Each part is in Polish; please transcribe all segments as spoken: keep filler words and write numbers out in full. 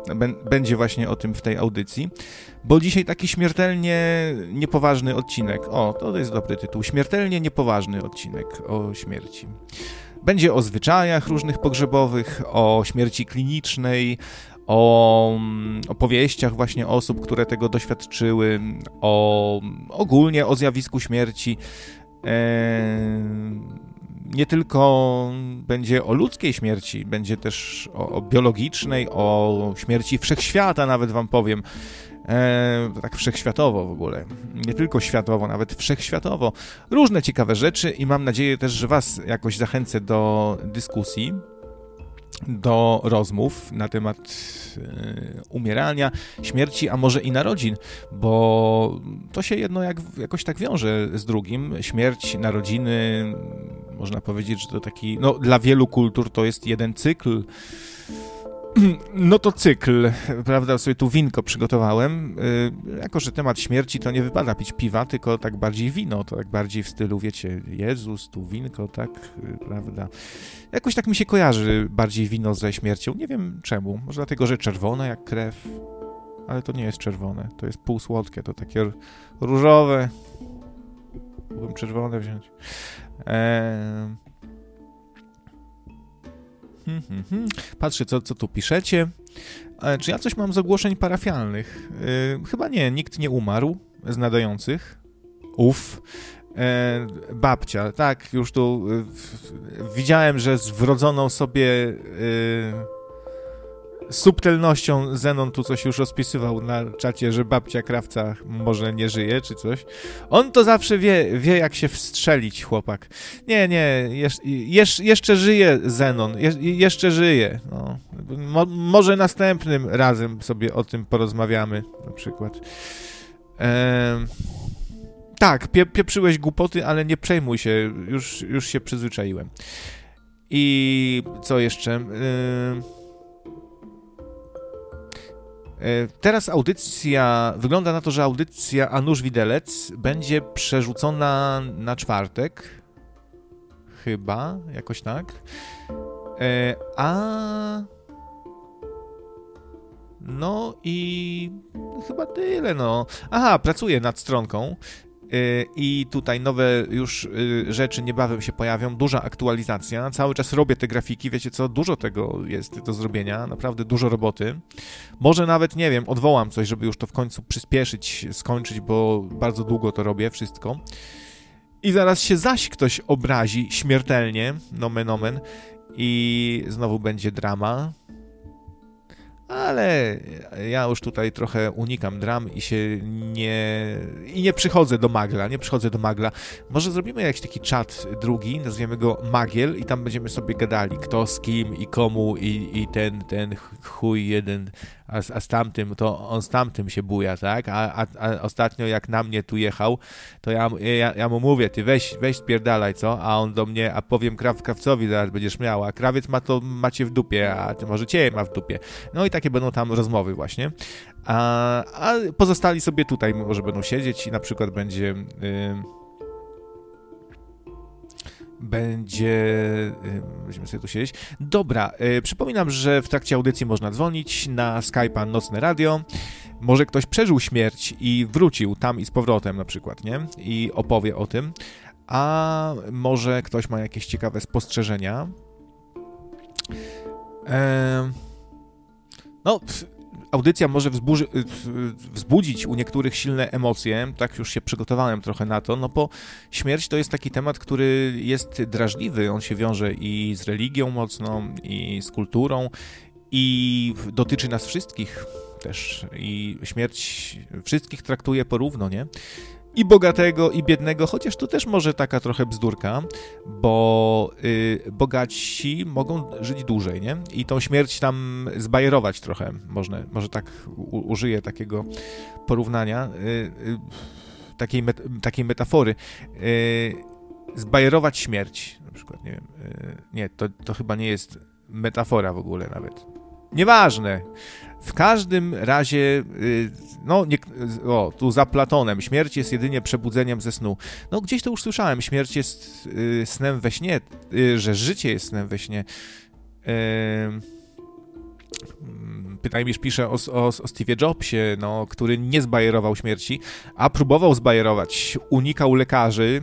będzie właśnie o tym w tej audycji, bo dzisiaj taki śmiertelnie niepoważny odcinek. O, to jest dobry tytuł. Śmiertelnie niepoważny odcinek o śmierci. Będzie o zwyczajach różnych pogrzebowych, o śmierci klinicznej, o opowieściach właśnie osób, które tego doświadczyły, o ogólnie o zjawisku śmierci. Nie tylko będzie o ludzkiej śmierci, będzie też o, o biologicznej, o śmierci wszechświata nawet wam powiem. E, tak wszechświatowo w ogóle, nie tylko światowo, nawet wszechświatowo. Różne ciekawe rzeczy i mam nadzieję też, że was jakoś zachęcę do dyskusji, do rozmów na temat e, umierania, śmierci, a może i narodzin, bo to się jedno jak, jakoś tak wiąże z drugim. Śmierć, narodziny, można powiedzieć, że to taki, no dla wielu kultur to jest jeden cykl. No to cykl, prawda, sobie tu winko przygotowałem. Yy, jako że temat śmierci to nie wypada pić piwa, tylko tak bardziej wino, to tak bardziej w stylu, wiecie, Jezus, tu winko, tak, yy, prawda. Jakoś tak mi się kojarzy bardziej wino ze śmiercią, nie wiem czemu, może dlatego, że czerwone jak krew, ale to nie jest czerwone, to jest półsłodkie, to takie różowe. Mógłbym czerwone wziąć. Eee... Hmm, hmm, hmm. Patrzę, co, co tu piszecie. E, czy ja coś mam z ogłoszeń parafialnych? E, chyba nie, nikt nie umarł z nadających. Uf. E, babcia, tak, już tu e, w, widziałem, że z wrodzoną sobie e, subtelnością Zenon tu coś już rozpisywał na czacie, że babcia Krawca może nie żyje, czy coś. On to zawsze wie, wie jak się wstrzelić, chłopak. Nie, nie, jesz, jesz, jeszcze żyje Zenon, jesz, jeszcze żyje. No. Mo, może następnym razem sobie o tym porozmawiamy, na przykład. Ehm, tak, pie, pieprzyłeś głupoty, ale nie przejmuj się, już, już się przyzwyczaiłem. I co jeszcze? Ehm, Teraz audycja, wygląda na to, że audycja Anusz Widelec będzie przerzucona na czwartek, chyba, jakoś tak, a no i chyba tyle, no. Aha, pracuję nad stronką i tutaj nowe już rzeczy niebawem się pojawią, duża aktualizacja, cały czas robię te grafiki, wiecie co, dużo tego jest do zrobienia, naprawdę dużo roboty, może nawet, nie wiem, odwołam coś, żeby już to w końcu przyspieszyć, skończyć, bo bardzo długo to robię, wszystko i zaraz się zaś ktoś obrazi śmiertelnie, nomen omen, i znowu będzie drama. Ale ja już tutaj trochę unikam dram i się nie... i nie przychodzę do magla, nie przychodzę do magla. Może zrobimy jakiś taki czat drugi, nazwiemy go Magiel i tam będziemy sobie gadali, kto z kim i komu i, i ten, ten chuj jeden, a, a z tamtym, to on z tamtym się buja, tak? A, a, a ostatnio jak na mnie tu jechał, to ja, ja, ja mu mówię, ty weź, weź spierdalaj, co? A on do mnie, a powiem kraw, krawcowi zaraz będziesz miał, a krawiec ma to, macie w dupie, a ty może cię ma w dupie. No i takie będą tam rozmowy właśnie. A, a pozostali sobie tutaj może będą siedzieć i na przykład będzie... Yy, będzie... Będziemy sobie tu siedzieć. Dobra, yy, przypominam, że w trakcie audycji można dzwonić na Skype'a Nocne Radio. Może ktoś przeżył śmierć i wrócił tam i z powrotem na przykład, nie? I opowie o tym. A może ktoś ma jakieś ciekawe spostrzeżenia. Yy, no... Audycja może wzburzy, wzbudzić u niektórych silne emocje, tak już się przygotowałem trochę na to, no bo śmierć to jest taki temat, który jest drażliwy, on się wiąże i z religią mocną, i z kulturą, i dotyczy nas wszystkich też, i śmierć wszystkich traktuje porówno, nie? I bogatego, i biednego, chociaż tu też może taka trochę bzdurka, bo y, bogaci mogą żyć dłużej, nie? I tą śmierć tam zbajerować trochę, można, może tak u, użyję takiego porównania, y, y, takiej, met, takiej metafory. Y, zbajerować śmierć, na przykład, nie wiem, y, nie, to, to chyba nie jest metafora w ogóle nawet. Nieważne. W każdym razie, no, nie, o, tu za Platonem, śmierć jest jedynie przebudzeniem ze snu. No, gdzieś to już słyszałem, śmierć jest y, snem we śnie, y, że życie jest snem we śnie. Y, bynajmniej pisze o, o, o Steve'ie Jobsie, no, który nie zbajerował śmierci, a próbował zbajerować, unikał lekarzy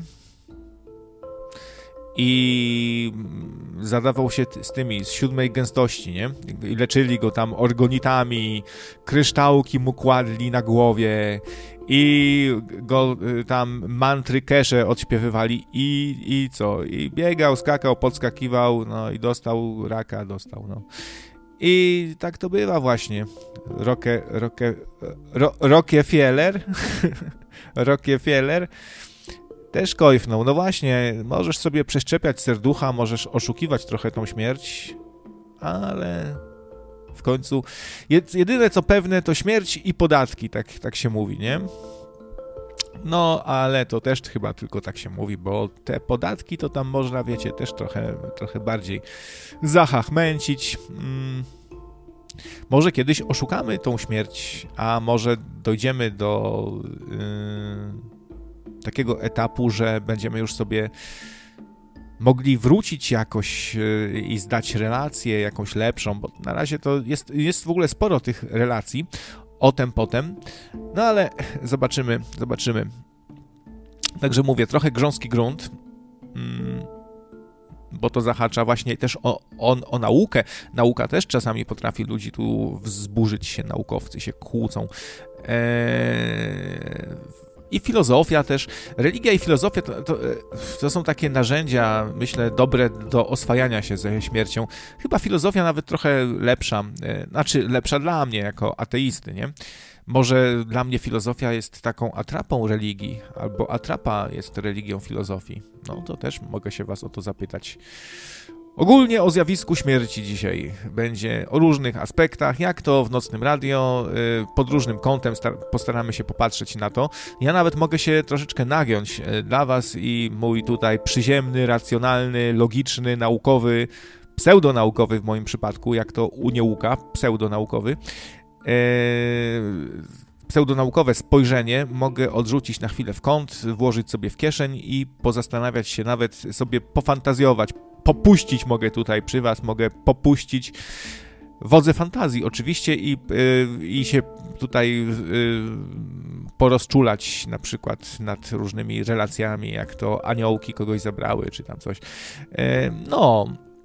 i zadawał się z tymi z siódmej gęstości, nie? I leczyli go tam orgonitami, kryształki mu kładli na głowie i go tam mantry kesze odśpiewywali i, i co? I biegał, skakał, podskakiwał, no i dostał raka, dostał, no. I tak to bywa właśnie. Roque, Roque, ro, Rockefeller Rockefeller też kojfnął. No właśnie, możesz sobie przeszczepiać serducha, możesz oszukiwać trochę tą śmierć, ale w końcu jedyne co pewne to śmierć i podatki, tak, tak się mówi, nie? No, ale to też chyba tylko tak się mówi, bo te podatki to tam można, wiecie, też trochę, trochę bardziej zachachmęcić. Hmm. Może kiedyś oszukamy tą śmierć, a może dojdziemy do yy, takiego etapu, że będziemy już sobie mogli wrócić jakoś yy, i zdać relację jakąś lepszą, bo na razie to jest, jest w ogóle sporo tych relacji, o tem potem, no ale zobaczymy, zobaczymy. Także mówię, trochę grząski grunt, mm, bo to zahacza właśnie też o, o, o naukę. Nauka też czasami potrafi ludzi tu wzburzyć się, naukowcy się kłócą. Eee, I filozofia też. Religia i filozofia to, to, to są takie narzędzia, myślę, dobre do oswajania się ze śmiercią. Chyba filozofia nawet trochę lepsza, e, znaczy lepsza dla mnie jako ateisty, nie? Może dla mnie filozofia jest taką atrapą religii, albo atrapa jest religią filozofii. No to też mogę się was o to zapytać. Ogólnie o zjawisku śmierci dzisiaj będzie, o różnych aspektach, jak to w Nocnym Radio, pod różnym kątem postaramy się popatrzeć na to. Ja nawet mogę się troszeczkę nagiąć dla was i mój tutaj przyziemny, racjonalny, logiczny, naukowy, pseudonaukowy w moim przypadku, jak to u Niełuka, pseudonaukowy, pseudonaukowe spojrzenie mogę odrzucić na chwilę w kąt, włożyć sobie w kieszeń i pozastanawiać się, nawet sobie pofantazjować, popuścić mogę tutaj przy was, mogę popuścić wodze fantazji oczywiście i, yy, i się tutaj yy, porozczulać na przykład nad różnymi relacjami, jak to aniołki kogoś zabrały, czy tam coś. Yy, no...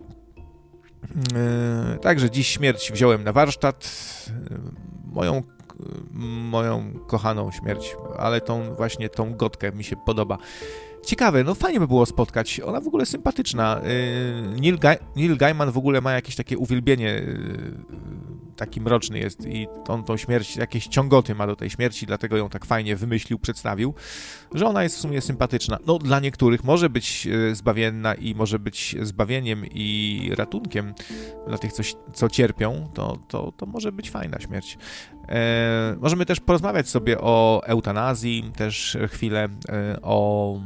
Yy, także dziś śmierć wziąłem na warsztat, yy, moją, yy, moją kochaną śmierć, ale tą właśnie tą gotkę mi się podoba. Ciekawe, no fajnie by było spotkać, ona w ogóle sympatyczna. Yy, Neil, Ga- Neil Gaiman w ogóle ma jakieś takie uwielbienie, yy, taki mroczny jest i on tą śmierć, jakieś ciągoty ma do tej śmierci, dlatego ją tak fajnie wymyślił, przedstawił, że ona jest w sumie sympatyczna. No dla niektórych może być zbawienna i może być zbawieniem i ratunkiem dla tych, co, co cierpią, to, to, to może być fajna śmierć. E, możemy też porozmawiać sobie o eutanazji, też chwilę e, o,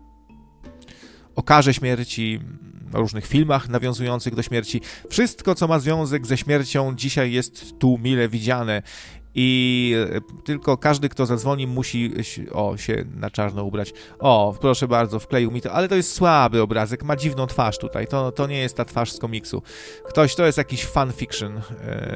o karze śmierci, o różnych filmach nawiązujących do śmierci. Wszystko, co ma związek ze śmiercią, dzisiaj jest tu mile widziane i tylko każdy, kto zadzwoni, musi o, się na czarno ubrać. O, proszę bardzo, wkleił mi to, ale to jest słaby obrazek, ma dziwną twarz tutaj, to, to nie jest ta twarz z komiksu. Ktoś, to jest jakiś fanfiction. Eee,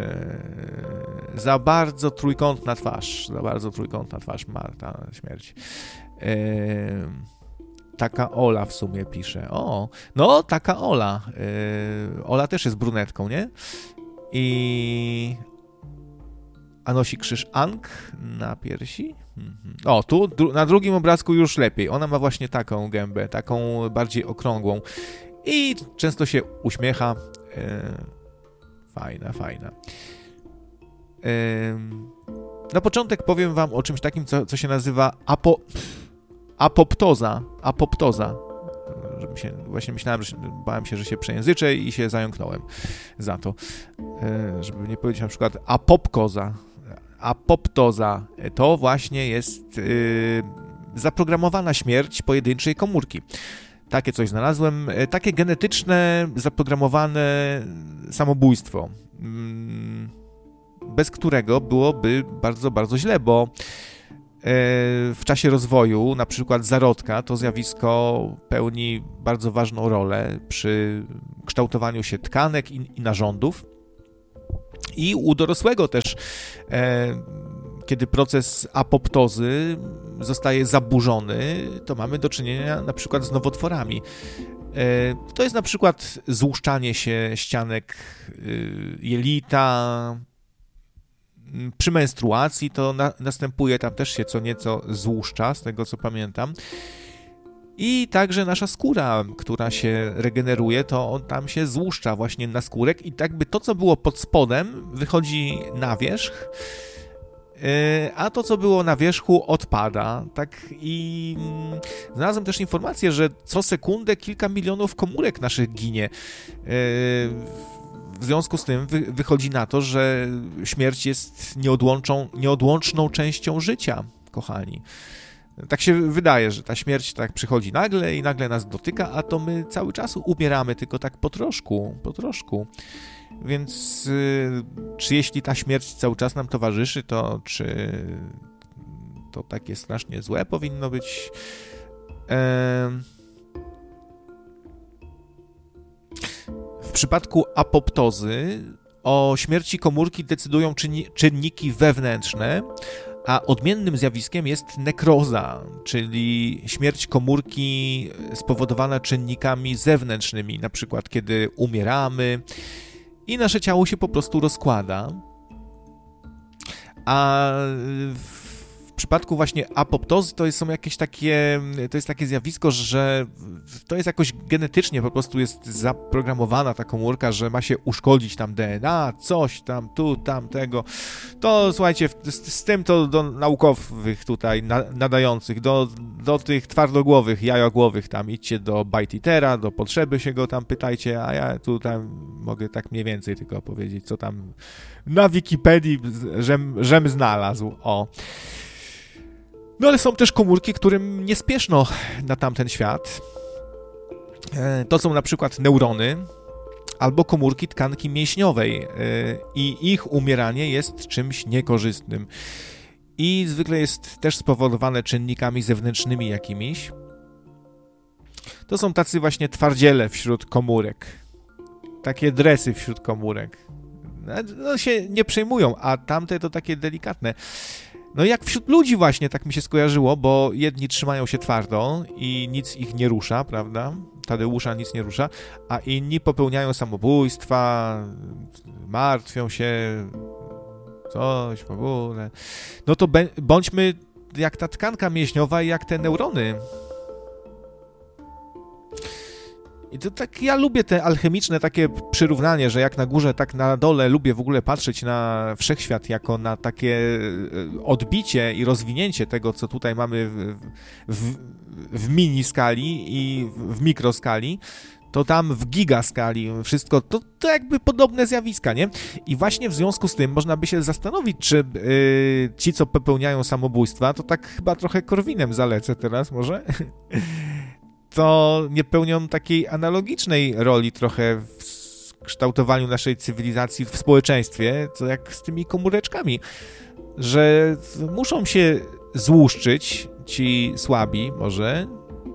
za bardzo trójkątna twarz, za bardzo trójkątna twarz ma ta śmierć. Eee, Taka Ola w sumie pisze. O, no taka Ola. Yy, Ola też jest brunetką, nie? I... A nosi krzyż Ankh na piersi? Mhm. O, tu dru- na drugim obrazku już lepiej. Ona ma właśnie taką gębę, taką bardziej okrągłą. I często się uśmiecha. Yy, fajna, fajna. Yy, na początek powiem wam o czymś takim, co, co się nazywa apo... Apoptoza, apoptoza. Żeby się, właśnie myślałem, że bałem się, że się przejęzyczę i się zająknąłem za to. Żeby nie powiedzieć na przykład apopkoza. Apoptoza to właśnie jest yy, zaprogramowana śmierć pojedynczej komórki. Takie coś znalazłem. Takie genetyczne, zaprogramowane samobójstwo. Yy, bez którego byłoby bardzo, bardzo źle, bo w czasie rozwoju, na przykład zarodka, to zjawisko pełni bardzo ważną rolę przy kształtowaniu się tkanek i, i narządów. I u dorosłego też, e, kiedy proces apoptozy zostaje zaburzony, to mamy do czynienia na przykład z nowotworami. E, to jest na przykład złuszczanie się ścianek y, jelita. Przy menstruacji to na, następuje, tam też się co nieco złuszcza, z tego co pamiętam. I także nasza skóra, która się regeneruje, to on tam się złuszcza właśnie na skórek i tak by to, co było pod spodem, wychodzi na wierzch, a to, co było na wierzchu, odpada. Tak i znalazłem też informację, że co sekundę kilka milionów komórek naszych ginie. W związku z tym wy, wychodzi na to, że śmierć jest nieodłączną, nieodłączną częścią życia, kochani. Tak się wydaje, że ta śmierć tak przychodzi nagle i nagle nas dotyka, a to my cały czas umieramy, tylko tak po troszku, po troszku. Więc y, czy jeśli ta śmierć cały czas nam towarzyszy, to czy to takie strasznie złe powinno być? Ehm... W przypadku apoptozy o śmierci komórki decydują czynni- czynniki wewnętrzne, a odmiennym zjawiskiem jest nekroza, czyli śmierć komórki spowodowana czynnikami zewnętrznymi, na przykład kiedy umieramy i nasze ciało się po prostu rozkłada. A w przypadku właśnie apoptozy to są jakieś takie, to jest takie zjawisko, że to jest jakoś genetycznie po prostu jest zaprogramowana ta komórka, że ma się uszkodzić tam D N A, coś tam, tu, tam, tego. To słuchajcie, z, z tym to do naukowych tutaj na, nadających, do, do tych twardogłowych, jajogłowych tam idźcie do ByteEatera, do Potrzeby się go tam pytajcie, a ja tu tam mogę tak mniej więcej tylko powiedzieć, co tam na Wikipedii żem, żem znalazł, o. No ale są też komórki, którym nie spieszno na tamten świat. To są na przykład neurony albo komórki tkanki mięśniowej i ich umieranie jest czymś niekorzystnym. I zwykle jest też spowodowane czynnikami zewnętrznymi jakimiś. To są tacy właśnie twardziele wśród komórek. Takie dresy wśród komórek. No się nie przejmują, a tamte to takie delikatne. No jak wśród ludzi właśnie, tak mi się skojarzyło, bo jedni trzymają się twardo i nic ich nie rusza, prawda? Tadeusza nic nie rusza, a inni popełniają samobójstwa, martwią się, coś w ogóle. No to bądźmy jak ta tkanka mięśniowa i jak te neurony. I to tak, ja lubię te alchemiczne takie przyrównanie, że jak na górze, tak na dole lubię w ogóle patrzeć na wszechświat jako na takie odbicie i rozwinięcie tego, co tutaj mamy w, w, w mini skali i w mikroskali, to tam w gigaskali wszystko, to, to jakby podobne zjawiska, nie? I właśnie w związku z tym można by się zastanowić, czy yy, ci, co popełniają samobójstwa, to tak chyba trochę Korwinem zalecę teraz może, to nie pełnią takiej analogicznej roli trochę w kształtowaniu naszej cywilizacji w społeczeństwie, co jak z tymi komóreczkami, że muszą się złuszczyć ci słabi może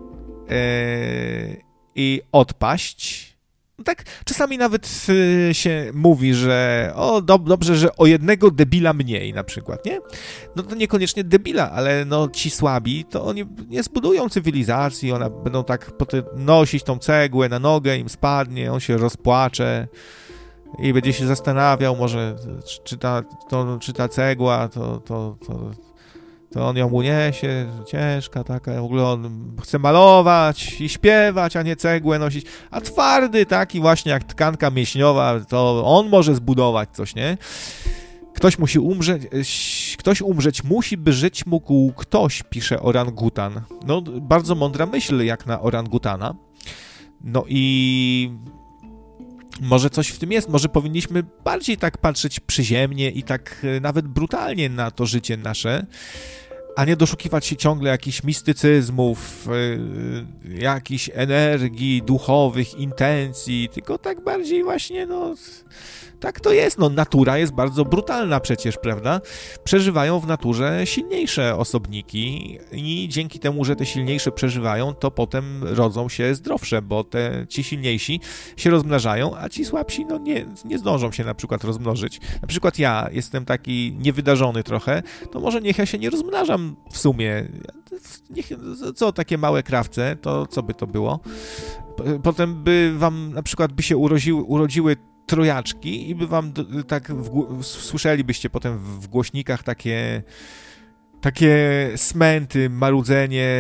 yy, i odpaść. No tak czasami nawet yy, się mówi, że o, dob- dobrze, że o jednego debila mniej na przykład, nie? No to niekoniecznie debila, ale no ci słabi, to oni nie zbudują cywilizacji, one będą tak potem nosić tą cegłę na nogę, im spadnie, on się rozpłacze i będzie się zastanawiał może, czy ta, to, czy ta cegła, to, to, to, to on ją uniesie, ciężka taka, w ogóle on chce malować i śpiewać, a nie cegłę nosić, a twardy taki właśnie jak tkanka mięśniowa, to on może zbudować coś, nie? Ktoś musi umrzeć, ktoś umrzeć musi, by żyć mógł ktoś, pisze orangutan. No, bardzo mądra myśl jak na orangutana. No i może coś w tym jest, może powinniśmy bardziej tak patrzeć przyziemnie i tak nawet brutalnie na to życie nasze, a nie doszukiwać się ciągle jakichś mistycyzmów, yy, jakichś energii duchowych, intencji, tylko tak bardziej właśnie, no, tak to jest, no natura jest bardzo brutalna przecież, prawda? Przeżywają w naturze silniejsze osobniki i dzięki temu, że te silniejsze przeżywają, to potem rodzą się zdrowsze, bo te, ci silniejsi się rozmnażają, a ci słabsi, no nie, nie zdążą się na przykład rozmnożyć. Na przykład ja jestem taki niewydarzony trochę, to może niech ja się nie rozmnażam w sumie. Niech, co, takie małe krawce, to co by to było? Potem by wam na przykład by się urodziły, urodziły trojaczki i by wam tak w, słyszelibyście potem w głośnikach takie takie smęty, marudzenie,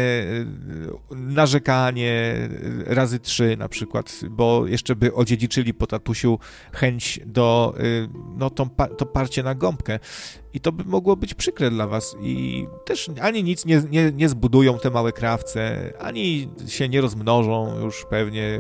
narzekanie razy trzy na przykład, bo jeszcze by odziedziczyli po tatusiu chęć do, no to, to parcie na gąbkę i to by mogło być przykre dla was i też ani nic nie, nie, nie zbudują te małe krawce, ani się nie rozmnożą już pewnie,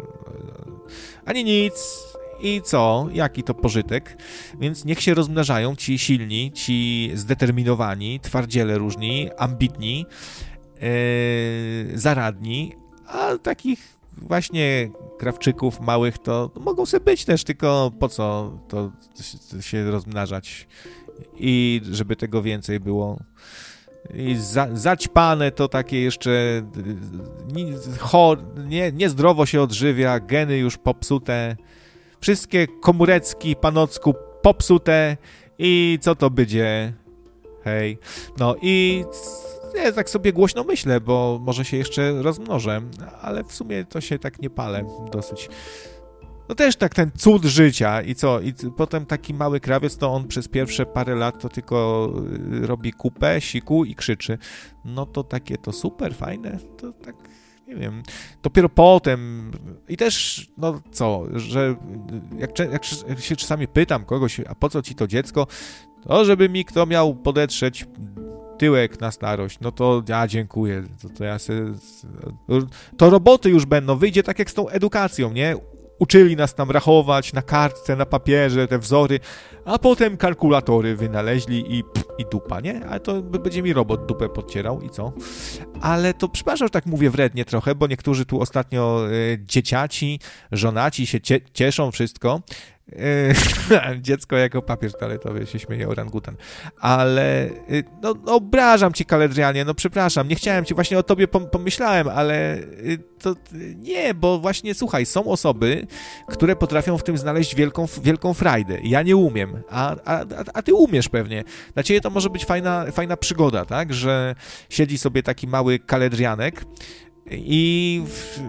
ani nic. I co? Jaki to pożytek? Więc niech się rozmnażają ci silni, ci zdeterminowani, twardziele różni, ambitni, yy, zaradni, a takich właśnie krawczyków małych to mogą sobie być też, tylko po co to się rozmnażać i żeby tego więcej było. I za, zaćpane to takie jeszcze nie, chor, nie, niezdrowo się odżywia, geny już popsute, wszystkie komurecki, panocku popsute i co to będzie? Hej. No i ja tak sobie głośno myślę, bo może się jeszcze rozmnożę, ale w sumie to się tak nie palę dosyć. No też tak ten cud życia i co? I potem taki mały krawiec, to on przez pierwsze parę lat to tylko robi kupę, siku i krzyczy. No to takie to super, fajne, to tak... Nie wiem, dopiero potem i też, no co, że jak, jak się czasami pytam kogoś, a po co ci to dziecko, to żeby mi kto miał podetrzeć tyłek na starość, no to ja dziękuję, to, to ja se, to roboty już będą, wyjdzie tak jak z tą edukacją, nie? Uczyli nas tam rachować na kartce, na papierze, te wzory, a potem kalkulatory wynaleźli i, pff, i dupa, nie? Ale to będzie mi robot dupę podcierał i co? Ale to przepraszam, że tak mówię wrednie trochę, bo niektórzy tu ostatnio y, dzieciaci, żonaci się cie, cieszą wszystko. Y, dziecko jako papier toaletowy, się śmieje orangutan. Ale y, no, no obrażam ci, Kaledrianie, no przepraszam, nie chciałem ci, właśnie o tobie pom- pomyślałem, ale y, to y, nie, bo właśnie słuchaj, są osoby, które potrafią w tym znaleźć wielką, wielką frajdę. Ja nie umiem, a, a, a ty umiesz pewnie. Dla ciebie to może być fajna, fajna przygoda, tak? Że siedzi sobie taki mały kaledrianek i,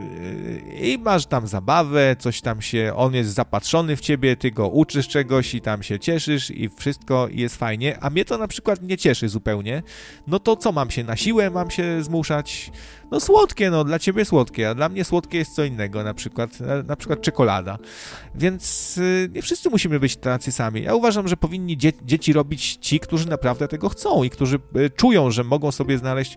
i masz tam zabawę, coś tam się, on jest zapatrzony w ciebie, ty go uczysz czegoś i tam się cieszysz i wszystko i jest fajnie, a mnie to na przykład nie cieszy zupełnie. No to co, mam się na siłę, mam się zmuszać? No słodkie, no dla ciebie słodkie, a dla mnie słodkie jest co innego, na przykład, na przykład czekolada. Więc yy, nie wszyscy musimy być tacy sami. Ja uważam, że powinni dzie- dzieci robić ci, którzy naprawdę tego chcą i którzy yy, czują, że mogą sobie znaleźć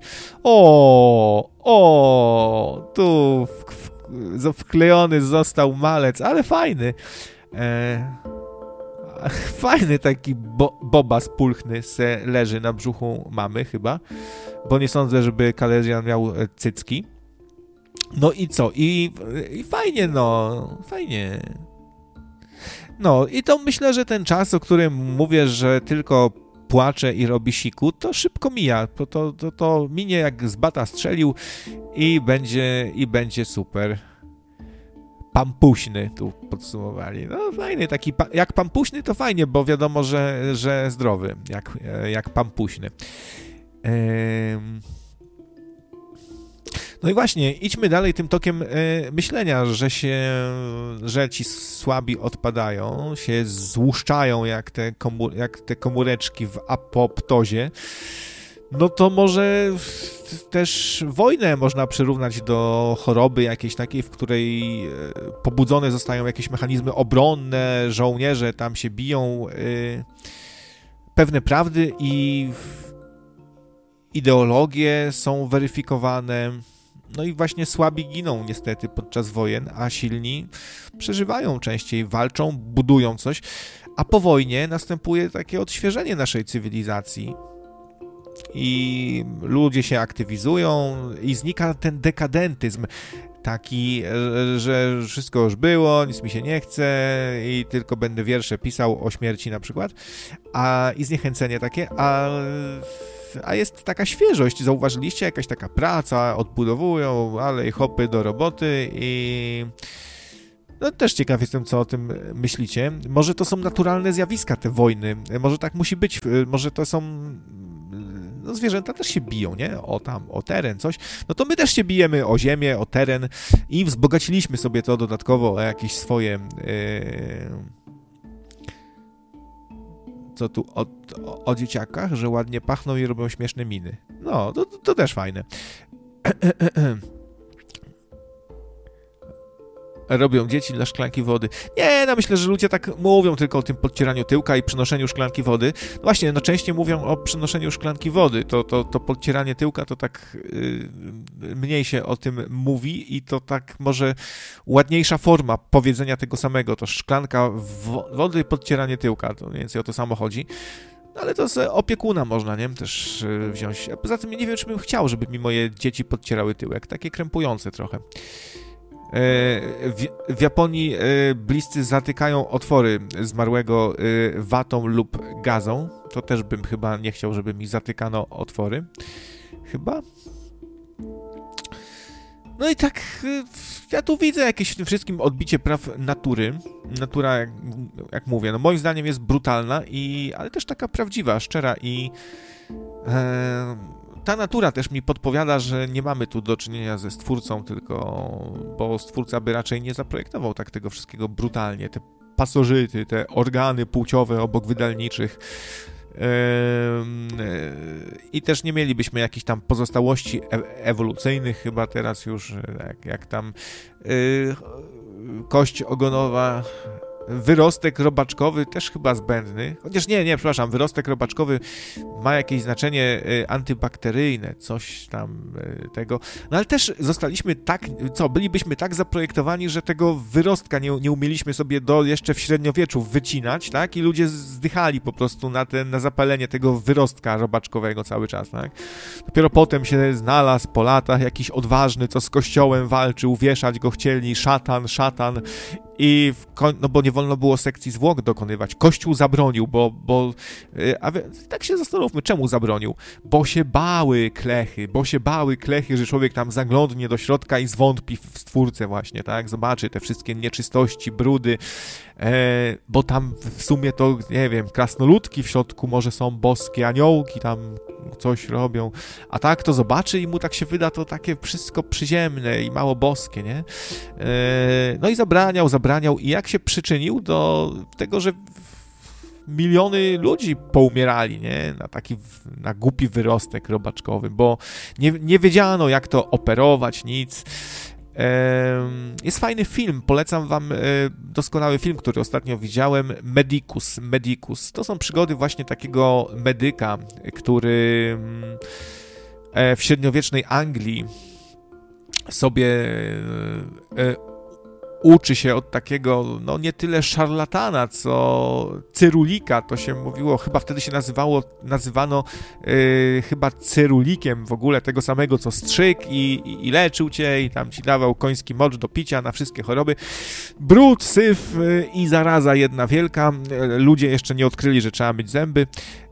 o, o, tu w, w, wklejony został malec, ale fajny. E, fajny taki bo, bobas pulchny se leży na brzuchu mamy chyba, bo nie sądzę, żeby Kaledrian miał cycki. No i co? I, i fajnie, no, fajnie. No i to myślę, że ten czas, o którym mówię, że tylko płacze i robi siku, to szybko mija. To, to, to, to minie jak z bata strzelił i będzie, i będzie super. Pampuśny tu podsumowali. No fajny, taki pa- jak pampuśny to fajnie, bo wiadomo, że, że zdrowy, jak, jak pampuśny. Ehm... No i właśnie, idźmy dalej tym tokiem y, myślenia, że się, że ci słabi odpadają, się złuszczają jak te, komu- jak te komóreczki w apoptozie. No to może też wojnę można przyrównać do choroby jakiejś takiej, w której pobudzone zostają jakieś mechanizmy obronne, żołnierze tam się biją, y, pewne prawdy i ideologie są weryfikowane. No i właśnie słabi giną niestety podczas wojen, a silni przeżywają częściej, walczą, budują coś, a po wojnie następuje takie odświeżenie naszej cywilizacji i ludzie się aktywizują i znika ten dekadentyzm. taki, że wszystko już było, nic mi się nie chce i tylko będę wiersze pisał o śmierci na przykład, a i zniechęcenie takie, a, a jest taka świeżość, zauważyliście, jakaś taka praca, odbudowują, ale i hopy do roboty i no też ciekaw jestem, co o tym myślicie. Może to są naturalne zjawiska, te wojny, może tak musi być, może to są no zwierzęta też się biją, nie? O tam, o teren, coś. No to my też się bijemy o ziemię, o teren i wzbogaciliśmy sobie to dodatkowo o jakieś swoje yy... co tu o, o, o dzieciakach, że ładnie pachną i robią śmieszne miny. No, to, to też fajne. Robią dzieci dla szklanki wody. Nie, no myślę, że ludzie tak mówią tylko o tym podcieraniu tyłka i przynoszeniu szklanki wody. No właśnie, no częściej mówią o przynoszeniu szklanki wody. To, to, to podcieranie tyłka to tak yy, mniej się o tym mówi i to tak może ładniejsza forma powiedzenia tego samego. To szklanka wo- wody, podcieranie tyłka. To mniej więcej o to samo chodzi. No ale to z opiekuna można, nie? Też yy, wziąć. A poza tym nie wiem, czy bym chciał, żeby mi moje dzieci podcierały tyłek. Takie krępujące trochę. W, w Japonii bliscy zatykają otwory zmarłego watą lub gazą. To też bym chyba nie chciał, żeby mi zatykano otwory. Chyba. No i tak, ja tu widzę jakieś w tym wszystkim odbicie praw natury. Natura, jak, jak mówię, no moim zdaniem jest brutalna, i, ale też taka prawdziwa, szczera i... E, ta natura też mi podpowiada, że nie mamy tu do czynienia ze stwórcą, tylko bo stwórca by raczej nie zaprojektował tak tego wszystkiego brutalnie. Te pasożyty, te organy płciowe obok wydalniczych. I też nie mielibyśmy jakichś tam pozostałości e- ewolucyjnych chyba teraz już, jak, jak tam yy, kość ogonowa. Wyrostek robaczkowy też chyba zbędny. Chociaż nie, nie, przepraszam, wyrostek robaczkowy ma jakieś znaczenie y, antybakteryjne, coś tam y, tego. No ale też zostaliśmy tak, co, bylibyśmy tak zaprojektowani, że tego wyrostka nie, nie umieliśmy sobie do jeszcze w średniowieczu wycinać, tak? I ludzie zdychali po prostu na, ten, na zapalenie tego wyrostka robaczkowego cały czas, tak? Dopiero potem się znalazł po latach jakiś odważny, co z kościołem walczył, wieszać go chcieli, szatan, szatan. I w koń... no bo nie wolno było sekcji zwłok dokonywać. Kościół zabronił, bo, bo a tak się zastanówmy, czemu zabronił? Bo się bały klechy, bo się bały klechy, że człowiek tam zaglądnie do środka i zwątpi w stwórcę właśnie, tak? Zobaczy te wszystkie nieczystości, brudy, e, bo tam w sumie to, nie wiem, krasnoludki w środku może są boskie, aniołki tam coś robią, a tak to zobaczy i mu tak się wyda to takie wszystko przyziemne i mało boskie, nie? E, no i zabraniał, zabraniał i jak się przyczynił do tego, że miliony ludzi poumierali, nie? Na taki, na głupi wyrostek robaczkowy, bo nie, nie wiedziano, jak to operować, nic. Jest fajny film, polecam wam doskonały film, który ostatnio widziałem, Medicus, Medicus. To są przygody właśnie takiego medyka, który w średniowiecznej Anglii sobie uczy się od takiego, no nie tyle szarlatana, co cyrulika, to się mówiło, chyba wtedy się nazywało, nazywano yy, chyba cyrulikiem w ogóle, tego samego co strzyk i, i, i leczył cię i tam ci dawał koński mocz do picia na wszystkie choroby. Brud, syf yy, i zaraza jedna wielka. Yy, ludzie jeszcze nie odkryli, że trzeba myć zęby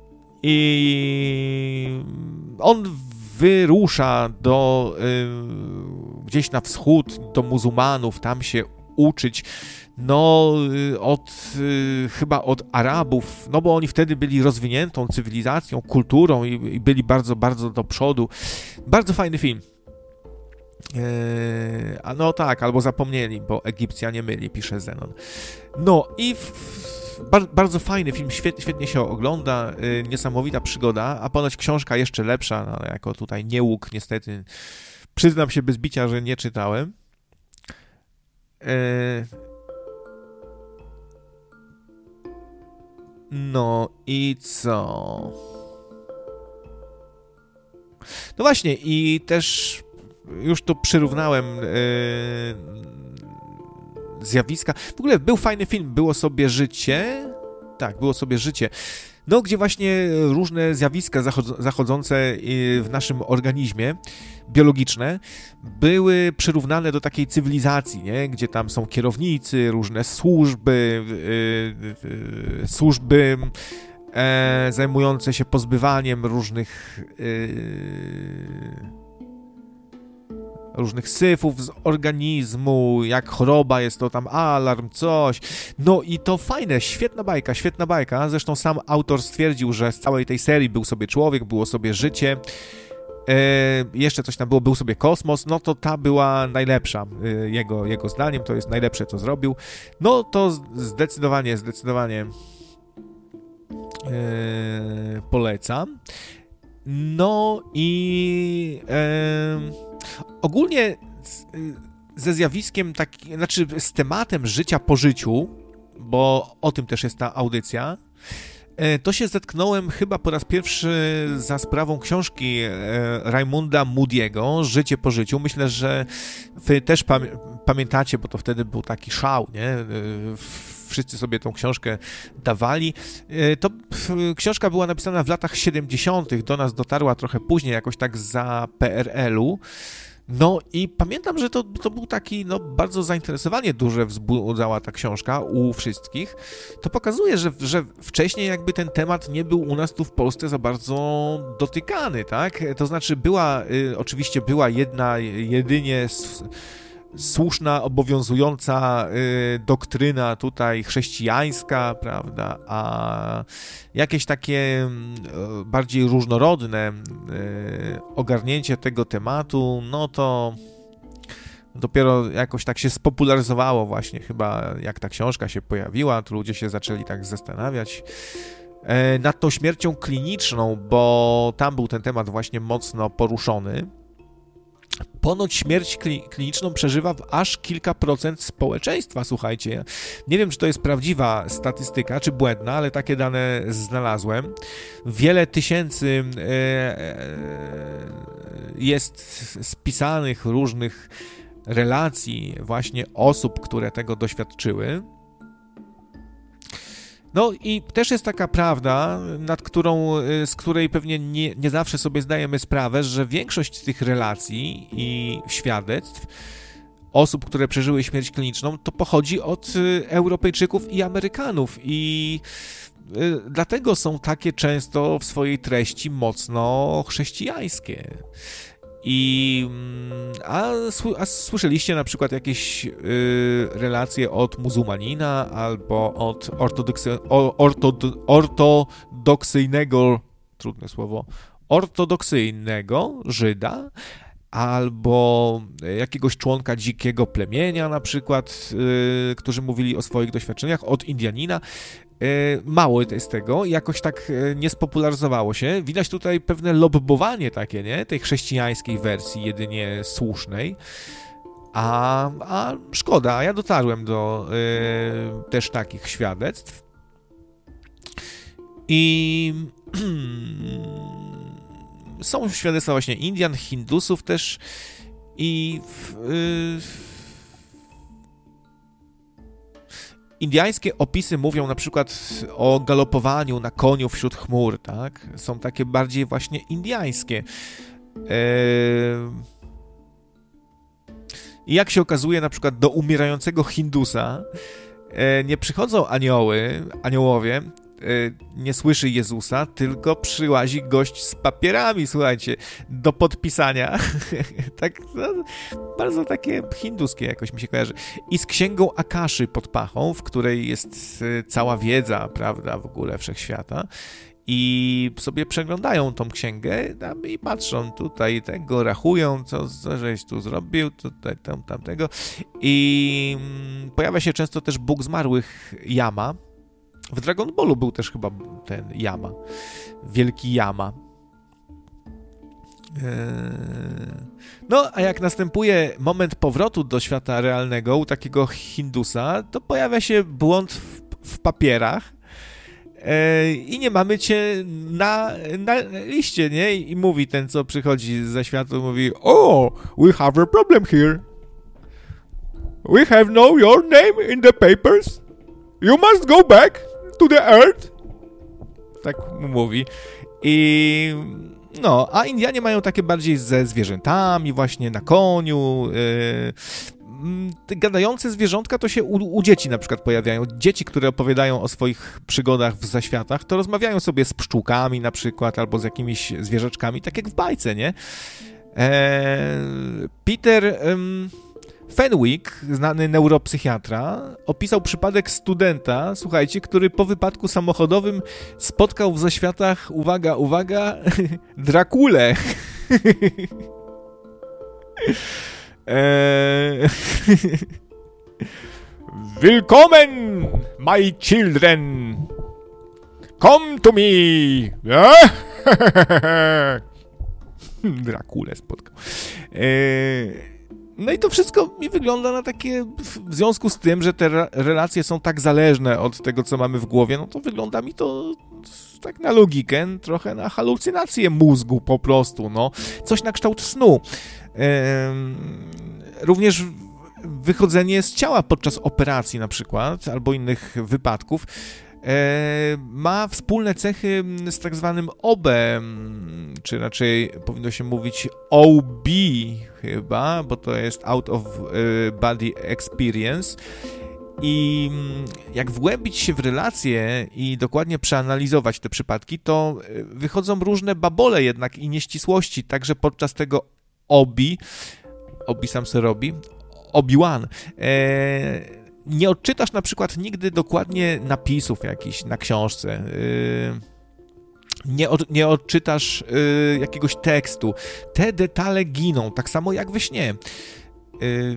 i on wyrusza do yy, gdzieś na wschód, do muzułmanów, tam się uczyć, no od, y, chyba od Arabów, no bo oni wtedy byli rozwiniętą cywilizacją, kulturą i, i byli bardzo, bardzo do przodu. Bardzo fajny film. Yy, a no tak, albo zapomnieli, bo Egipcjanie myli, pisze Zenon. No i w, w, bar, bardzo fajny film, świetnie, świetnie się ogląda, yy, niesamowita przygoda, a ponoć książka jeszcze lepsza, no, ale jako tutaj niełuk niestety, przyznam się bez bicia, że nie czytałem. No i co? No właśnie, i też już tu przyrównałem yy, zjawiska. W ogóle był fajny film, było sobie życie. Tak, było sobie życie. no gdzie właśnie różne zjawiska zachodzące w naszym organizmie, biologiczne, były przyrównane do takiej cywilizacji, nie? Gdzie tam są kierownicy, różne służby, yy, yy, służby e, zajmujące się pozbywaniem różnych yy, różnych syfów z organizmu, jak choroba, jest to tam alarm, coś. No i to fajne, świetna bajka, świetna bajka. Zresztą sam autor stwierdził, że z całej tej serii był sobie człowiek, było sobie życie. E, jeszcze coś tam było, był sobie kosmos, no to ta była najlepsza, e, jego, jego zdaniem, to jest najlepsze, co zrobił. No to zdecydowanie, zdecydowanie e, polecam. No i e, ogólnie ze zjawiskiem, taki, znaczy z tematem życia po życiu, bo o tym też jest ta audycja, to się zetknąłem chyba po raz pierwszy za sprawą książki Raimunda Moody'ego, Życie po życiu. Myślę, że wy też pamię- pamiętacie, bo to wtedy był taki szał, nie? Wszyscy sobie tą książkę dawali. To książka była napisana w latach siedemdziesiątych, do nas dotarła trochę później, jakoś tak za P R L-u. No i pamiętam, że to, to był taki, no bardzo zainteresowanie duże wzbudzała ta książka u wszystkich. To pokazuje, że, że wcześniej jakby ten temat nie był u nas tu w Polsce za bardzo dotykany, tak? To znaczy była, y, oczywiście była jedna, jedynie s, słuszna, obowiązująca y, doktryna tutaj chrześcijańska, prawda, a jakieś takie y, bardziej różnorodne y, ogarnięcie tego tematu, no to dopiero jakoś tak się spopularyzowało właśnie chyba, jak ta książka się pojawiła, to ludzie się zaczęli tak zastanawiać y, nad tą śmiercią kliniczną, bo tam był ten temat właśnie mocno poruszony. Ponoć śmierć kliniczną przeżywa aż kilka procent społeczeństwa, słuchajcie. Nie wiem, czy to jest prawdziwa statystyka, czy błędna, ale takie dane znalazłem. Wiele tysięcy jest spisanych różnych relacji właśnie osób, które tego doświadczyły. No i też jest taka prawda, nad którą, z której pewnie nie, nie zawsze sobie zdajemy sprawę, że większość z tych relacji i świadectw osób, które przeżyły śmierć kliniczną, to pochodzi od Europejczyków i Amerykanów i dlatego są takie często w swojej treści mocno chrześcijańskie. I, a, a słyszeliście na przykład jakieś y, relacje od muzułmanina albo od ortodoksy, ortod, ortodoksyjnego, trudne słowo, ortodoksyjnego Żyda, albo jakiegoś członka dzikiego plemienia na przykład, y, którzy mówili o swoich doświadczeniach, od Indianina. Mało jest tego, jakoś tak nie spopularyzowało się. Widać tutaj pewne lobbowanie takie, nie? Tej chrześcijańskiej wersji, jedynie słusznej. A, a szkoda, ja dotarłem do y, też takich świadectw. I są świadectwa właśnie Indian, Hindusów też i y, Indiańskie opisy mówią na przykład o galopowaniu na koniu wśród chmur, tak? Są takie bardziej właśnie indiańskie. I jak się okazuje, na przykład do umierającego Hindusa nie przychodzą anioły, aniołowie, nie słyszy Jezusa, tylko przyłazi gość z papierami, słuchajcie, do podpisania. Tak, no, bardzo takie hinduskie jakoś mi się kojarzy. I z księgą Akaszy pod pachą, w której jest cała wiedza, prawda, w ogóle wszechświata. I sobie przeglądają tą księgę tam i patrzą tutaj tego, rachują, co, co żeś tu zrobił, tutaj, tam, tamtego. I pojawia się często też Bóg zmarłych Yama. W Dragon Ballu był też chyba ten Yama, wielki Yama. No, a jak następuje moment powrotu do świata realnego u takiego Hindusa, to pojawia się błąd w, w papierach i nie mamy cię na, na liście, nie? I mówi ten, co przychodzi ze świata, mówi: "Oh, we have a problem here. We have no your name in the papers. You must go back to the earth tak mówi. I no, a Indianie mają takie bardziej ze zwierzętami, właśnie na koniu. Yy, te gadające zwierzątka to się u, u dzieci na przykład pojawiają. Dzieci, które opowiadają o swoich przygodach w zaświatach, to rozmawiają sobie z pszczółkami na przykład, albo z jakimiś zwierzaczkami, tak jak w bajce, nie? Eee, Peter um, Fenwick, znany neuropsychiatra, opisał przypadek studenta, słuchajcie, który po wypadku samochodowym spotkał w zaświatach, uwaga, uwaga, Drakulę. eee, Willkommen, my children! Come to me! Drakulę spotkał. Eee, no i to wszystko mi wygląda na takie, w związku z tym, że te re- relacje są tak zależne od tego, co mamy w głowie, no to wygląda mi to tak na logikę, trochę na halucynację mózgu po prostu, no. Coś na kształt snu. Eee, również wychodzenie z ciała podczas operacji na przykład, albo innych wypadków, E, ma wspólne cechy z tak zwanym O B E, czy raczej powinno się mówić O B chyba, bo to jest Out of Body Experience. I jak wgłębić się w relacje i dokładnie przeanalizować te przypadki, to wychodzą różne babole jednak i nieścisłości, także podczas tego O B E, Obi sam se robi, Obi-Wan, e, nie odczytasz na przykład nigdy dokładnie napisów jakichś na książce, yy, nie, od, nie odczytasz yy, jakiegoś tekstu. Te detale giną, tak samo jak we śnie. Yy,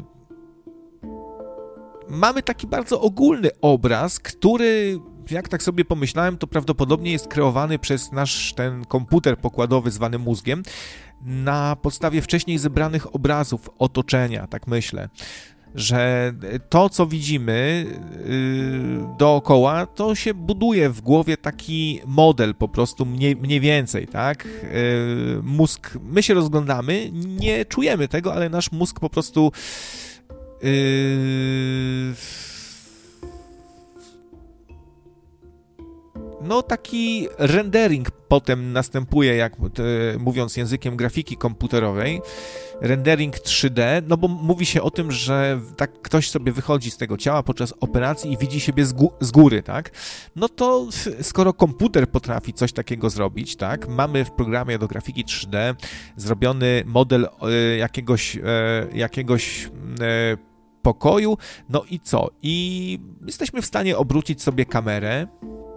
mamy taki bardzo ogólny obraz, który, jak tak sobie pomyślałem, to prawdopodobnie jest kreowany przez nasz ten komputer pokładowy zwany mózgiem na podstawie wcześniej zebranych obrazów otoczenia, tak myślę. Że to, co widzimy yy, dookoła, to się buduje w głowie taki model po prostu mniej, mniej więcej, tak? Yy, mózg, my się rozglądamy, nie czujemy tego, ale nasz mózg po prostu yy, no taki rendering potem następuje, jak te, mówiąc językiem grafiki komputerowej, rendering trzy D, no bo mówi się o tym, że tak ktoś sobie wychodzi z tego ciała podczas operacji i widzi siebie z, gó- z góry, tak? No to skoro komputer potrafi coś takiego zrobić, tak? Mamy w programie do grafiki trzy D zrobiony model e, jakiegoś, e, jakiegoś e, pokoju, no i co? I jesteśmy w stanie obrócić sobie kamerę.